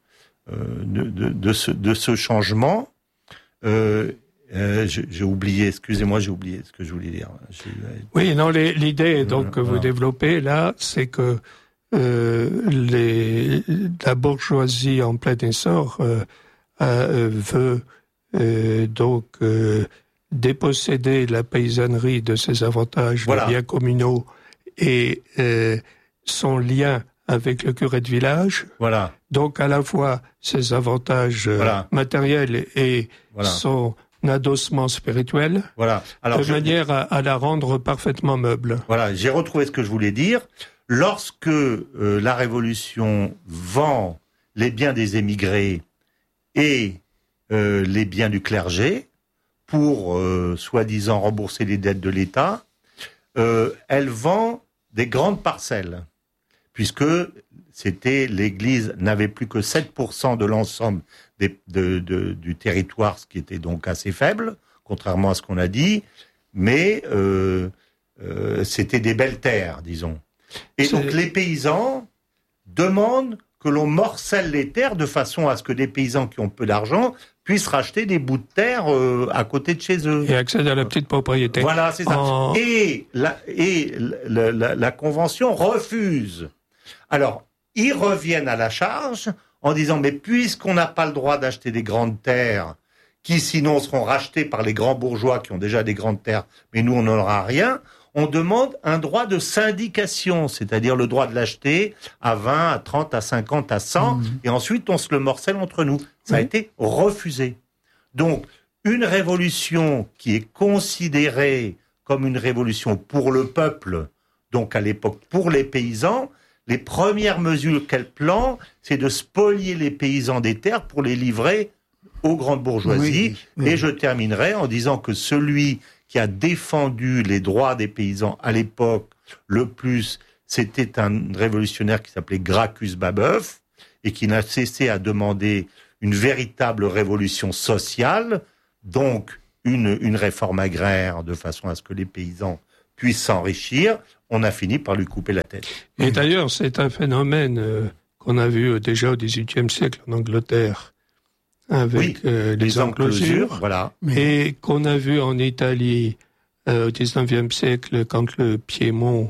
de, de, de, ce, de ce changement. Euh, Euh, j'ai, j'ai oublié, excusez-moi, j'ai oublié ce que je voulais dire. J'ai... Oui, non, les, l'idée donc que vous développez là, c'est que euh, les, la bourgeoisie en plein essor euh, euh, veut euh, donc euh, déposséder la paysannerie de ses avantages, voilà. Les biens communaux et euh, son lien avec le curé de village. Voilà. Donc à la fois ses avantages voilà. matériels et voilà. son adossement spirituel, voilà. Alors, de je... manière à, à la rendre parfaitement meuble. Voilà, j'ai retrouvé ce que je voulais dire. Lorsque euh, la Révolution vend les biens des émigrés et euh, les biens du clergé pour, euh, soi-disant, rembourser les dettes de l'État, euh, elle vend des grandes parcelles, puisque c'était l'Église n'avait plus que sept pour cent de l'ensemble des, de, de, du territoire, ce qui était donc assez faible, contrairement à ce qu'on a dit, mais euh, euh, c'était des belles terres, disons. Et C'est... donc les paysans demandent que l'on morcelle les terres de façon à ce que des paysans qui ont peu d'argent puissent racheter des bouts de terre euh, à côté de chez eux. Et accéder à la petite propriété. Voilà, c'est ça. En... Et, la, et la, la, la Convention refuse. Alors, ils reviennent à la charge en disant, mais puisqu'on n'a pas le droit d'acheter des grandes terres, qui sinon seront rachetées par les grands bourgeois qui ont déjà des grandes terres, mais nous on n'en aura rien, on demande un droit de syndication, c'est-à-dire le droit de l'acheter à vingt, à trente, à cinquante, à cent, mmh. et ensuite on se le morcelle entre nous. Ça mmh. a été refusé. Donc, une révolution qui est considérée comme une révolution pour le peuple, donc à l'époque pour les paysans, les premières mesures qu'elle plante, c'est de spolier les paysans des terres pour les livrer aux grandes bourgeoisies. Oui, oui. Et je terminerai en disant que celui qui a défendu les droits des paysans à l'époque le plus, c'était un révolutionnaire qui s'appelait Gracchus Babeuf et qui n'a cessé à demander une véritable révolution sociale, donc une, une réforme agraire de façon à ce que les paysans puissent s'enrichir. On a fini par lui couper la tête. Et d'ailleurs, c'est un phénomène euh, qu'on a vu déjà au dix-huitième siècle en Angleterre, avec oui, euh, les, les enclosures, enclosures, voilà. Et qu'on a vu en Italie euh, au dix-neuvième siècle, quand le Piémont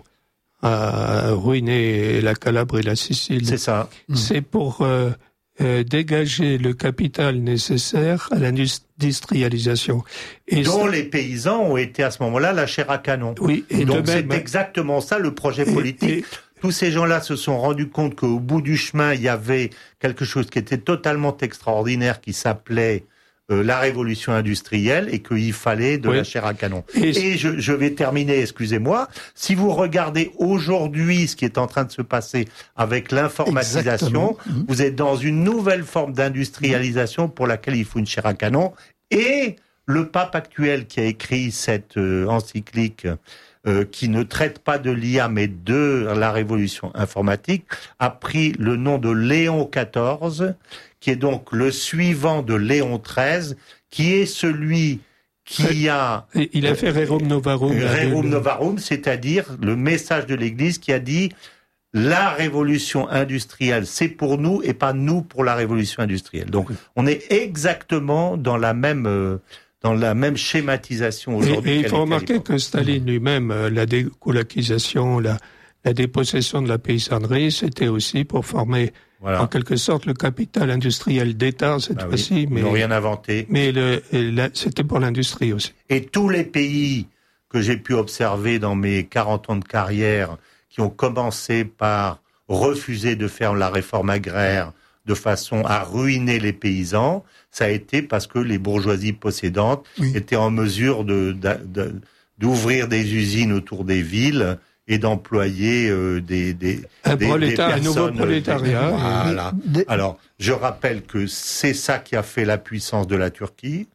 a ruiné la Calabre et la Sicile. C'est ça. C'est pour euh, euh, dégager le capital nécessaire à l'industrialisation. Et dont ça, les paysans ont été à ce moment-là la chair à canon. Oui, et donc de même, c'est exactement ça le projet politique. Et, et, Tous ces gens-là se sont rendus compte qu'au bout du chemin, il y avait quelque chose qui était totalement extraordinaire, qui s'appelait euh, la révolution industrielle, et qu'il fallait de oui. la chair à canon. Et, et je, je vais terminer, excusez-moi. Si vous regardez aujourd'hui ce qui est en train de se passer avec l'informatisation, Exactement. vous êtes dans une nouvelle forme d'industrialisation pour laquelle il faut une chair à canon. Et le pape actuel qui a écrit cette euh, encyclique Euh, qui ne traite pas de l'I A mais de la révolution informatique, a pris le nom de Léon quatorze, qui est donc le suivant de Léon treize, qui est celui qui a... Il a fait Rerum Novarum. Rerum Novarum, c'est-à-dire le message de l'Église qui a dit la révolution industrielle, c'est pour nous et pas nous pour la révolution industrielle. Donc on est exactement dans la même... Euh, dans la même schématisation aujourd'hui. Et, et il faut remarquer que Staline lui-même, la décolonisation, la, la dépossession de la paysannerie, c'était aussi pour former, voilà. en quelque sorte, le capital industriel d'État cette bah fois-ci. Oui, mais ils n'ont rien inventé. Mais le, la, c'était pour l'industrie aussi. Et tous les pays que j'ai pu observer dans mes quarante ans de carrière, qui ont commencé par refuser de faire la réforme agraire de façon à ruiner les paysans, ça a été parce que les bourgeoisies possédantes oui. étaient en mesure de, de, de, d'ouvrir des usines autour des villes et d'employer euh, des, des, un des, prolétaire, des personnes... Un nouveau prolétariat. Des, voilà. Des... Alors, je rappelle que c'est ça qui a fait la puissance de la Turquie.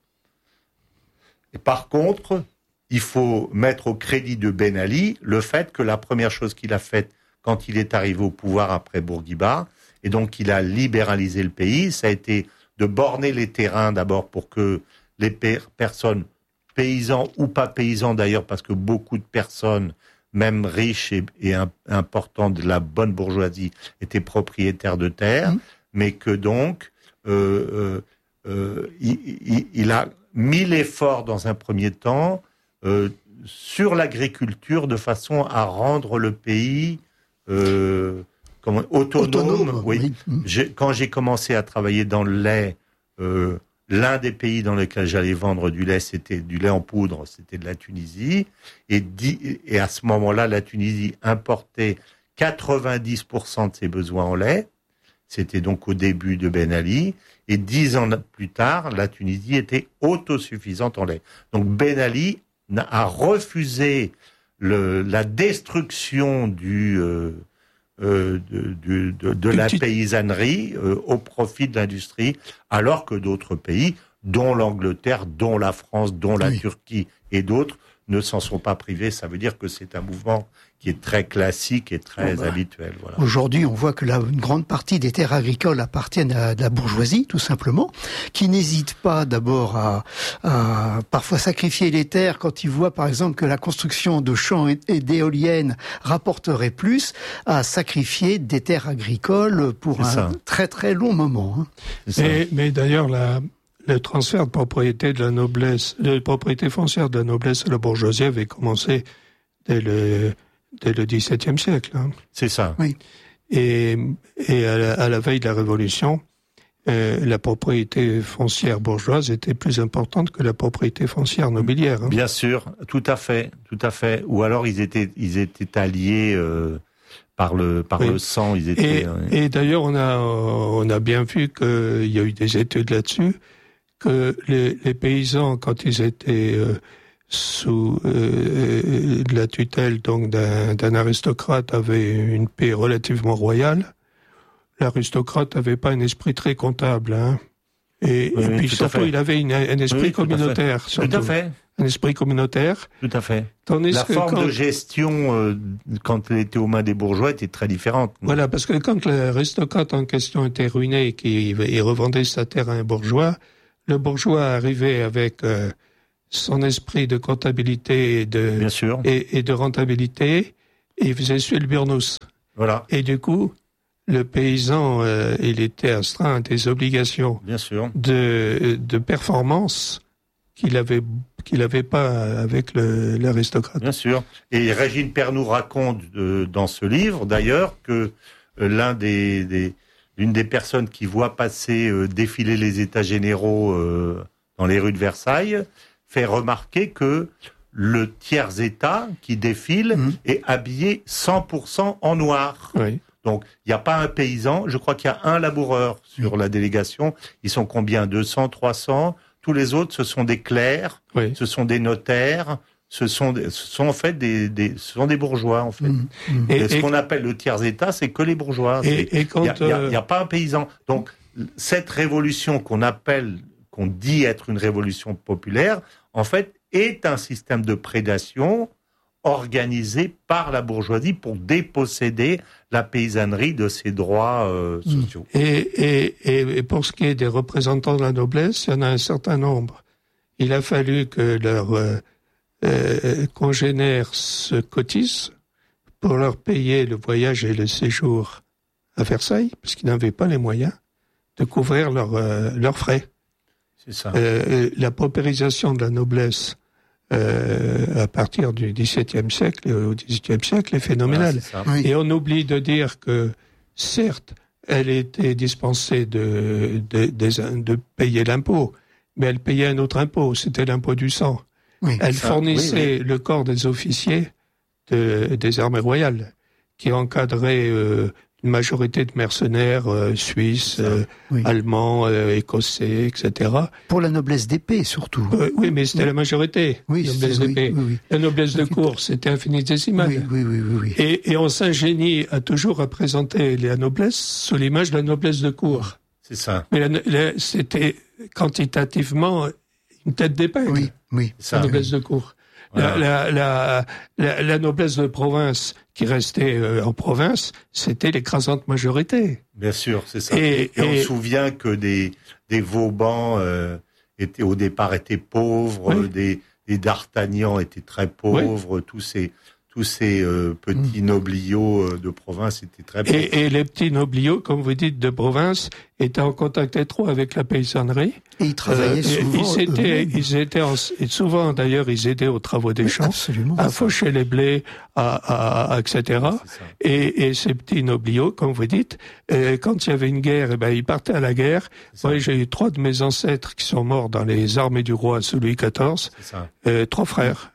Et par contre, il faut mettre au crédit de Ben Ali le fait que la première chose qu'il a faite quand il est arrivé au pouvoir après Bourguiba, et donc il a libéralisé le pays, ça a été de borner les terrains d'abord pour que les per- personnes, paysans ou pas paysans d'ailleurs, parce que beaucoup de personnes, même riches et, et un, importantes de la bonne bourgeoisie, étaient propriétaires de terres, mmh. mais que donc euh, euh, euh, il, il, il a mis l'effort dans un premier temps euh, sur l'agriculture de façon à rendre le pays... Euh, Comme autonome, autonome, oui. oui. J'ai, quand j'ai commencé à travailler dans le lait, euh, l'un des pays dans lesquels j'allais vendre du lait, c'était du lait en poudre, c'était de la Tunisie. Et, di, et à ce moment-là, la Tunisie importait quatre-vingt-dix pour cent de ses besoins en lait. C'était donc au début de Ben Ali. Et dix ans plus tard, la Tunisie était autosuffisante en lait. Donc Ben Ali a refusé le, la destruction du... Euh, Euh, de, de, de, de la paysannerie euh, au profit de l'industrie, alors que d'autres pays, dont l'Angleterre, dont la France, dont la oui. Turquie et d'autres, ne s'en sont pas privés. Ça veut dire que c'est un mouvement qui est très classique et très oh bah. habituel. Voilà. Aujourd'hui, on voit que la, une grande partie des terres agricoles appartiennent à la bourgeoisie, tout simplement, qui n'hésite pas d'abord à, à parfois sacrifier les terres quand ils voient, par exemple, que la construction de champs et, et d'éoliennes rapporterait plus, à sacrifier des terres agricoles pour c'est un ça. très très long moment. Hein. Mais, mais d'ailleurs, la... le transfert de propriété de la noblesse, de propriété foncière de la noblesse à la bourgeoisie avait commencé dès le, dès le dix-septième siècle. Hein. C'est ça. Oui. Et, et à, la, à la veille de la Révolution, euh, la propriété foncière bourgeoise était plus importante que la propriété foncière nobiliaire. Hein. Bien sûr, tout à fait, tout à fait. Ou alors ils étaient, ils étaient alliés euh, par le, par oui. le sang. Ils étaient. Et, euh... et d'ailleurs, on a, on a bien vu qu'il y a eu des études là-dessus. Que les, les paysans, quand ils étaient euh, sous euh, la tutelle donc d'un, d'un aristocrate, avaient une paix relativement royale. L'aristocrate n'avait pas un esprit très comptable, hein. Et, oui, et puis surtout, il avait une, un esprit oui, communautaire. Tout à fait. Tout à fait. un esprit communautaire. Tout à fait. Tandis la que forme quand... de gestion, euh, quand elle était aux mains des bourgeois, était très différente. Voilà, parce que quand l'aristocrate en question était ruiné et qu'il revendait sa terre à un bourgeois, le bourgeois arrivait avec euh, son esprit de comptabilité et de, Bien sûr. Et, et de rentabilité, et il faisait suer le burnous. Voilà. Et du coup, le paysan, euh, il était astreint à des obligations Bien sûr. de, de performance qu'il avait qu'il avait pas avec le, l'aristocrate. Bien sûr. Et Régine Pernoud raconte euh, dans ce livre, d'ailleurs, que euh, l'un des, des l'une des personnes qui voit passer euh, défiler les États généraux euh, dans les rues de Versailles fait remarquer que le tiers-État qui défile mmh. est habillé cent pour cent en noir. Oui. Donc, il n'y a pas un paysan. Je crois qu'il y a un laboureur sur la délégation. Ils sont combien? deux cents, trois cents? Tous les autres, ce sont des clercs, oui. ce sont des notaires, ce sont, des, ce sont en fait des, des, ce sont des bourgeois, en fait. Mmh. Et, et ce et, qu'on appelle le tiers-État, c'est que les bourgeois. Et, et quand, il n'y a, a, a pas un paysan. Donc, cette révolution qu'on appelle, qu'on dit être une révolution populaire, en fait, est un système de prédation organisé par la bourgeoisie pour déposséder la paysannerie de ses droits euh, sociaux. Et, et, et pour ce qui est des représentants de la noblesse, il y en a un certain nombre. Il a fallu que leurs euh, euh, congénères se cotisent pour leur payer le voyage et le séjour à Versailles, parce qu'ils n'avaient pas les moyens de couvrir leurs euh, leurs frais. C'est ça. Euh, la paupérisation de la noblesse Euh, à partir du XVIIe siècle, au XVIIIe siècle, est phénoménale. Voilà, et on oublie de dire que, certes, elle était dispensée de, de, de, de payer l'impôt, mais elle payait un autre impôt, c'était l'impôt du sang. Oui, elle ça, fournissait oui, oui. le corps des officiers de, des armées royales, qui encadraient euh, une majorité de mercenaires euh, suisses, euh, oui. allemands, euh, écossais, et cetera. Pour la noblesse d'épée, surtout. Euh, oui, mais c'était oui. la majorité. Oui, la noblesse d'épée. Oui, oui. La noblesse de cour, c'était infinitésimal. Oui, oui, oui, oui, oui. Et, et on s'ingénie à toujours représenter la noblesse sous l'image de la noblesse de cour. C'est ça. Mais la, la, c'était quantitativement une tête d'épingle. Oui, oui. La ça, noblesse oui. de cour. Voilà. La, la, la, la noblesse de province qui restait euh, en province, c'était l'écrasante majorité. Bien sûr, c'est ça. Et, et on et... se souvient que des, des Vauban euh, étaient, au départ étaient pauvres, oui. des, des D'Artagnan étaient très pauvres, oui. tous ces, tous ces euh, petits mmh. nobliaux euh, de province étaient très pauvres. Et, et les petits nobliaux, comme vous dites, de province, étaient en contact étroit avec la paysannerie. Et ils travaillaient euh, souvent. Ils étaient, ils étaient en, et souvent d'ailleurs, ils aidaient aux travaux des champs, Absolument, à faucher les blés, à, à, et cetera. Et, et ces petits nobliaux, comme vous dites, euh, quand il y avait une guerre, eh ben ils partaient à la guerre. Moi, j'ai eu trois de mes ancêtres qui sont morts dans les armées du roi sous Louis quatorze. Euh, trois frères.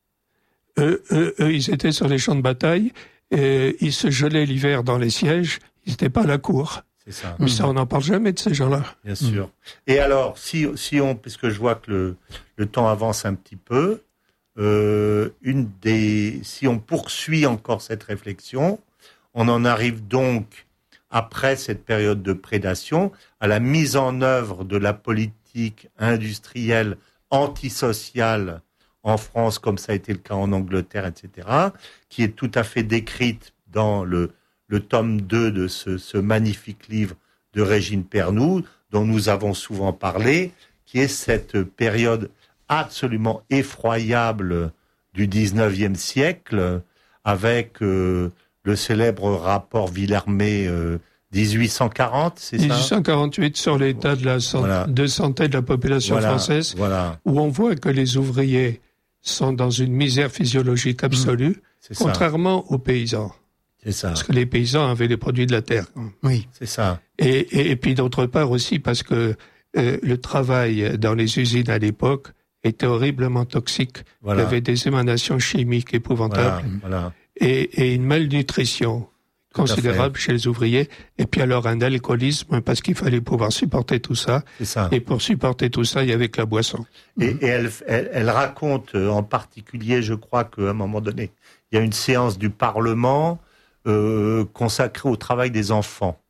Eux, eux, eux, ils étaient sur les champs de bataille. Et ils se gelaient l'hiver dans les sièges. Ils n'étaient pas à la cour. C'est ça. Mais ça, on n'en parle jamais de ces gens-là. Bien sûr. Mmh. Et alors, si, si on, puisque je vois que le, le temps avance un petit peu, euh, une des, si on poursuit encore cette réflexion, on en arrive donc, après cette période de prédation, à la mise en œuvre de la politique industrielle antisociale en France, comme ça a été le cas en Angleterre, et cetera, qui est tout à fait décrite dans le le tome deux de ce, ce magnifique livre de Régine Pernoud, dont nous avons souvent parlé, qui est cette période absolument effroyable du dix-neuvième siècle, avec euh, le célèbre rapport Villermé euh, dix-huit cent quarante, c'est ça dix-huit cent quarante-huit sur l'état de la san- voilà. de santé de la population voilà, française, voilà. où on voit que les ouvriers sont dans une misère physiologique absolue, mmh, contrairement ça. aux paysans. C'est ça. Parce que les paysans avaient les produits de la terre. Oui, c'est ça. Et, et, et puis d'autre part aussi parce que euh, le travail dans les usines à l'époque était horriblement toxique. Voilà. Il y avait des émanations chimiques épouvantables. Voilà, voilà. Et, et une malnutrition Tout considérable chez les ouvriers. Et puis alors un alcoolisme parce qu'il fallait pouvoir supporter tout ça. C'est ça. Et pour supporter tout ça, il y avait que la boisson. Et, mmh. et elle, elle, elle raconte en particulier, je crois qu'à un moment donné, il y a une séance du Parlement Euh, consacré au travail des enfants.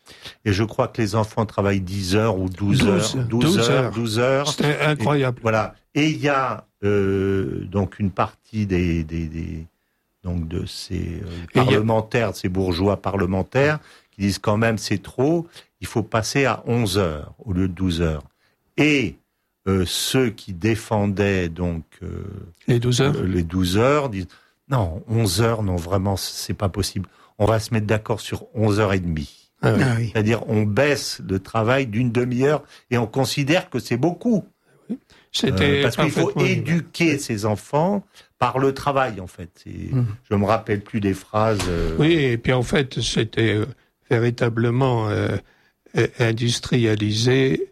Et je crois que les enfants travaillent dix heures ou douze heures. douze heures, douze heures. C'était incroyable. Et, voilà. Et il y a euh, donc une partie des, des, des donc de ces euh, parlementaires, a... de ces bourgeois parlementaires, qui disent quand même c'est trop, il faut passer à onze heures au lieu de douze heures. Et euh, ceux qui défendaient donc euh, les douze heures, euh, les douze heures disent non, onze heures, non, vraiment, c'est pas possible. On va se mettre d'accord sur onze heures et demie. Ah oui. Ah oui. C'est-à-dire, on baisse le travail d'une demi-heure et on considère que c'est beaucoup. Oui. C'était euh, parce qu'il faut éduquer ces enfants par le travail, en fait. Mmh. Je me rappelle plus des phrases. Euh... Oui, et puis en fait, c'était euh, véritablement euh, industrialisé,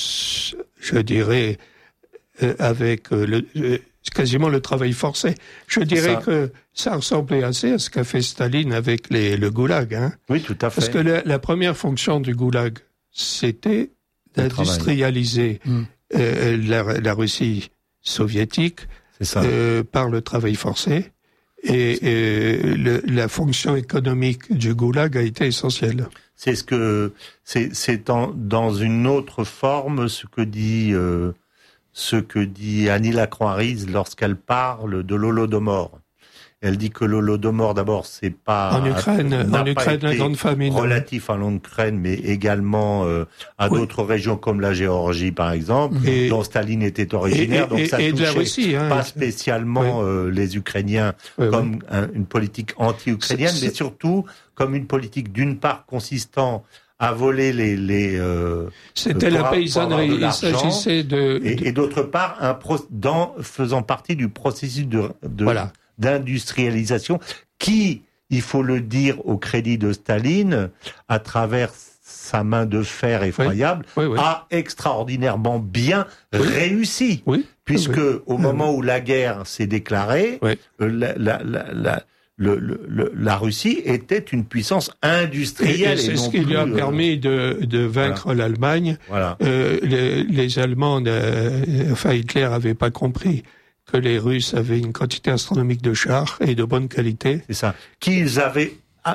je dirais, euh, avec euh, le... Euh, quasiment le travail forcé. Je dirais ça. que ça ressemblait assez à ce qu'a fait Staline avec les, le goulag. Hein. Oui, tout à fait. Parce que la, la première fonction du goulag, c'était d'industrialiser mmh. euh, la, la Russie soviétique euh, par le travail forcé. Et euh, le, la fonction économique du goulag a été essentielle. C'est ce que c'est, c'est en, dans une autre forme ce que dit. Euh, ce que dit Annie Lacroix-Riz lorsqu'elle parle de l'Holodomor. Elle dit que l'Holodomor, d'abord, c'est pas... En Ukraine, en Ukraine, la grande famine. Relatif à l'Ukraine, mais également euh, à oui. d'autres régions comme la Géorgie, par exemple, et, dont Staline était originaire. Et, et, donc ça et touchait de la Russie, hein, pas spécialement oui. euh, les Ukrainiens oui, comme oui. Un, une politique anti-ukrainienne, c'est, mais c'est... surtout comme une politique, d'une part, consistant à voler les... les euh, C'était la paysannerie, il s'agissait de... Et, et d'autre part, un pro, dans, faisant partie du processus de, de, voilà. d'industrialisation qui, il faut le dire au crédit de Staline, à travers sa main de fer effroyable, oui. Oui, oui. a extraordinairement bien oui. réussi. Oui. Puisque oui. au moment où la guerre s'est déclarée, oui. la... la, la, la Le, le, la Russie était une puissance industrielle. Et, et c'est et ce qui lui a euh... permis de, de vaincre voilà. l'Allemagne. Voilà. Euh, les, les Allemands, euh, enfin Hitler n'avait pas compris que les Russes avaient une quantité astronomique de chars et de bonne qualité. C'est ça. Qu'ils avaient,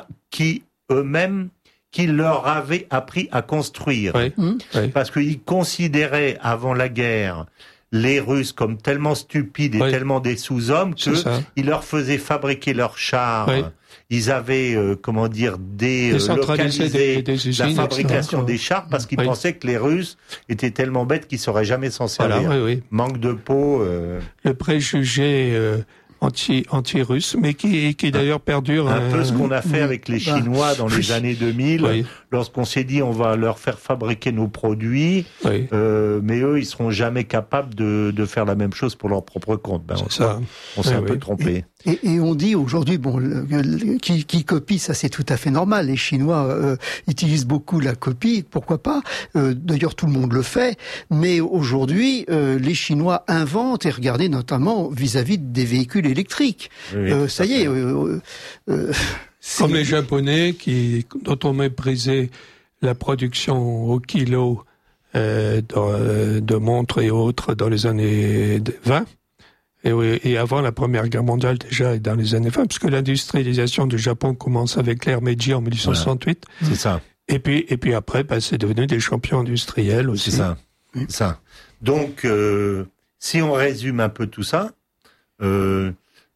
qui eux-mêmes, qui leur avaient appris à construire. Oui. Mmh. Parce qu'ils considéraient avant la guerre les Russes comme tellement stupides et oui. tellement des sous-hommes qu'ils leur faisaient fabriquer leurs chars. Oui. Ils avaient, euh, comment dire, délocalisé des, des usines, la fabrication des chars parce qu'ils oui. pensaient que les Russes étaient tellement bêtes qu'ils ne sauraient jamais s'en servir. Voilà, oui, oui. Manque de peau. Euh... Le préjugé euh, anti, anti-russe, mais qui, qui d'ailleurs perdure. Un euh, peu ce qu'on a fait avec les Chinois dans les années deux mille, oui. lorsqu'on s'est dit on va leur faire fabriquer nos produits, oui. euh, mais eux ils seront jamais capables de, de faire la même chose pour leur propre compte. Ben, on, ça. on s'est oui, un oui. peu trompé. Et, et on dit aujourd'hui, bon, le, le, qui, qui copie, ça c'est tout à fait normal. Les Chinois euh, utilisent beaucoup la copie, pourquoi pas. Euh, d'ailleurs, tout le monde le fait. Mais aujourd'hui, euh, les Chinois inventent, et regardez notamment vis-à-vis des véhicules électriques. Oui, euh, ça y est. Euh, euh, Comme les Japonais, qui, dont on méprisait la production au kilo euh, de, de montres et autres dans les années vingt. Et, oui, et avant la Première Guerre mondiale déjà, et dans les années vingt, puisque l'industrialisation du Japon commence avec l'ère Meiji en dix-huit cent soixante-huit. Voilà. C'est ça. Et puis, et puis après, bah, c'est devenu des champions industriels aussi. C'est ça. C'est ça. Donc, euh, si on résume un peu tout ça, euh,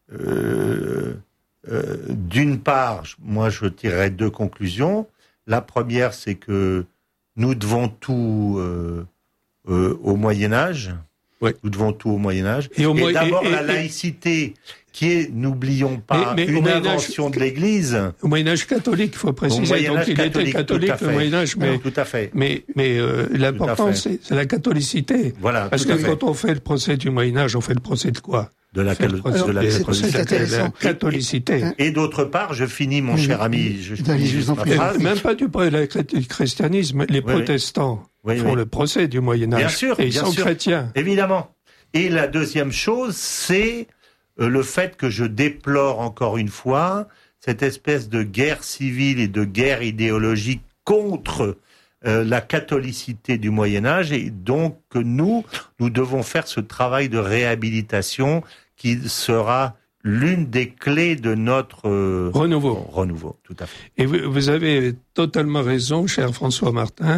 euh, euh, d'une part, moi je tirerais deux conclusions. La première, c'est que nous devons tout euh, euh, au Moyen-Âge. Oui. Nous devons tout au Moyen-Âge. Et, au et mo- d'abord et, et, la laïcité, qui est, n'oublions pas, mais, mais une invention de l'Église. Au Moyen-Âge catholique, il faut préciser. Donc il était catholique au Moyen-Âge, mais, tout à fait. mais, mais euh, l'important, c'est, c'est la catholicité. Voilà, parce que quand on fait le procès du Moyen-Âge, on fait le procès de quoi? De la, cal- procès, de la, c'est, catholicité. C'est la catholicité. Et, et d'autre part, je finis, mon cher ami, je finis juste ma phrase. Même pas du, du christianisme, les oui, protestants oui. font oui. le procès du Moyen-Âge. Bien sûr, et ils bien sont sûr. chrétiens. Évidemment. Et la deuxième chose, c'est le fait que je déplore encore une fois cette espèce de guerre civile et de guerre idéologique contre euh, la catholicité du Moyen-Âge, et donc que nous, nous devons faire ce travail de réhabilitation qui sera l'une des clés de notre euh, renouveau. Renouveau, tout à fait. Et vous, vous avez totalement raison, cher François Martin,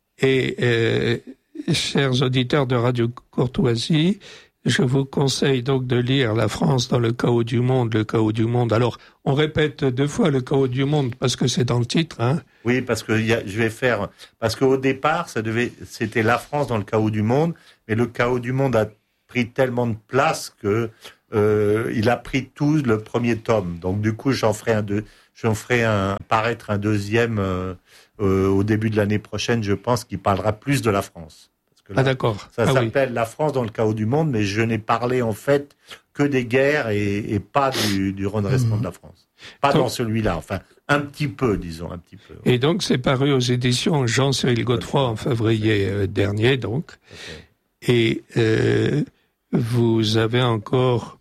et euh, chers auditeurs de Radio Courtoisie. Je vous conseille donc de lire La France dans le chaos du monde, le chaos du monde. Alors, on répète deux fois le chaos du monde parce que c'est dans le titre, hein. Oui, parce que y a, je vais faire, parce qu'au départ, ça devait, c'était La France dans le chaos du monde, mais le chaos du monde a pris tellement de place que euh, il a pris tout le premier tome. Donc, du coup, j'en ferai un deux, j'en ferai un paraître un deuxième euh, euh, au début de l'année prochaine, je pense, qui parlera plus de la France. Là, ah d'accord. Ça ah, s'appelle oui. La France dans le chaos du monde, mais je n'ai parlé en fait que des guerres et, et pas du, du redressement mmh. de la France. Pas donc, dans celui-là, enfin un petit peu, disons, un petit peu. Et donc c'est paru aux éditions Jean-Cyril Godefroy en février euh, dernier, donc. Okay. Et euh, vous avez encore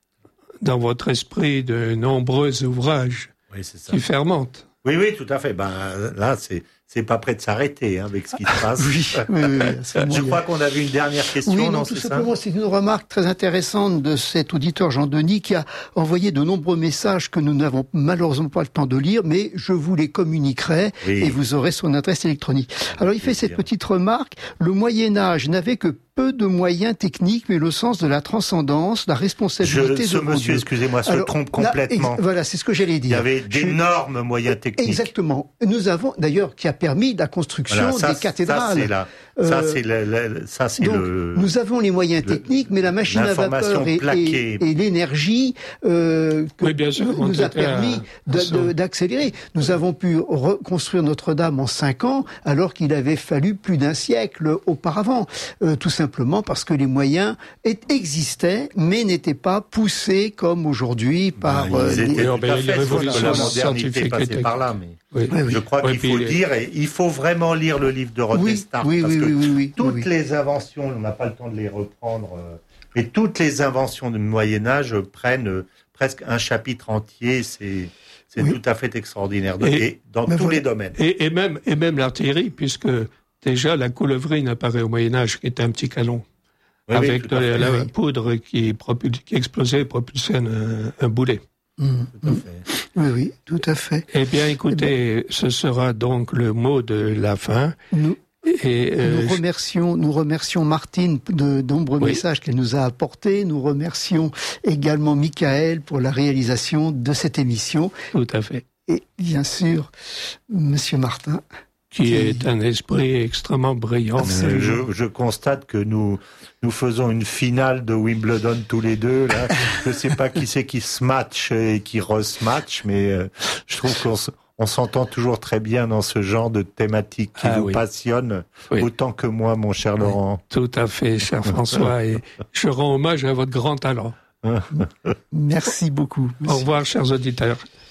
dans votre esprit de nombreux ouvrages oui, c'est ça. qui fermentent. Oui, oui, tout à fait. Ben là, c'est c'est pas prêt de s'arrêter hein, avec ce qui se passe. oui, oui, oui, Je crois qu'on avait une dernière question. Oui, non, non, tout simplement, c'est une remarque très intéressante de cet auditeur Jean-Denis qui a envoyé de nombreux messages que nous n'avons malheureusement pas le temps de lire, mais je vous les communiquerai oui. et vous aurez son adresse électronique. Alors, il fait cette bien. petite remarque. Le Moyen-Âge n'avait que peu de moyens techniques, mais le sens de la transcendance, la responsabilité je, ce de monsieur, excusez-moi, se Alors, trompe complètement. Là, voilà, c'est ce que j'allais dire. Il y avait d'énormes je... moyens techniques. Exactement. Nous avons, d'ailleurs, qui a permis la construction voilà, ça, des cathédrales. Ça, c'est la, euh, ça, c'est le, le, ça, c'est donc, le. Nous avons les moyens le, techniques, mais la machine à vapeur et, et, et l'énergie euh, que oui, bien sûr, nous a permis d'accélérer. Nous avons pu reconstruire Notre-Dame en cinq ans, alors qu'il avait fallu plus d'un siècle auparavant. Euh, tout simplement parce que les moyens existaient, mais n'étaient pas poussés comme aujourd'hui par bah, ils euh, étaient les... tout à fait, voilà, la modernité passée par là, mais oui, oui, je crois qu'il faut le dire, et il faut vraiment lire le livre de Rothestar, oui, oui, parce oui, que oui, oui, toutes oui. les inventions, on n'a pas le temps de les reprendre, euh, mais toutes les inventions du Moyen-Âge prennent euh, presque un chapitre entier, c'est... C'est oui. tout à fait extraordinaire, et, et dans tous voilà. les domaines. Et, et même, et même l'artillerie, puisque déjà la coulevrine apparaît au Moyen-Âge, qui était un petit canon, oui, avec oui, de la, la oui. poudre qui, propul- qui explosait et propulsait un, un boulet. Mmh, tout à fait. Oui, oui, tout à fait. Eh bien, écoutez, eh bien, ce sera donc le mot de la fin. Nous, et, euh, nous remercions, nous remercions Martine de nombreux oui. messages qu'elle nous a apportés. Nous remercions également Michael pour la réalisation de cette émission. Tout à fait. Et bien sûr, Monsieur Martin. Qui, qui est un esprit extrêmement brillant. Euh, je, je constate que nous nous faisons une finale de Wimbledon tous les deux. Là, je sais pas qui c'est qui se match et qui re-match, mais euh, je trouve qu'on on s'entend toujours très bien dans ce genre de thématique qui ah, vous oui. passionne oui. autant que moi, mon cher Laurent. Tout à fait, cher François, et je rends hommage à votre grand talent. Merci beaucoup. Monsieur. Au revoir, chers auditeurs.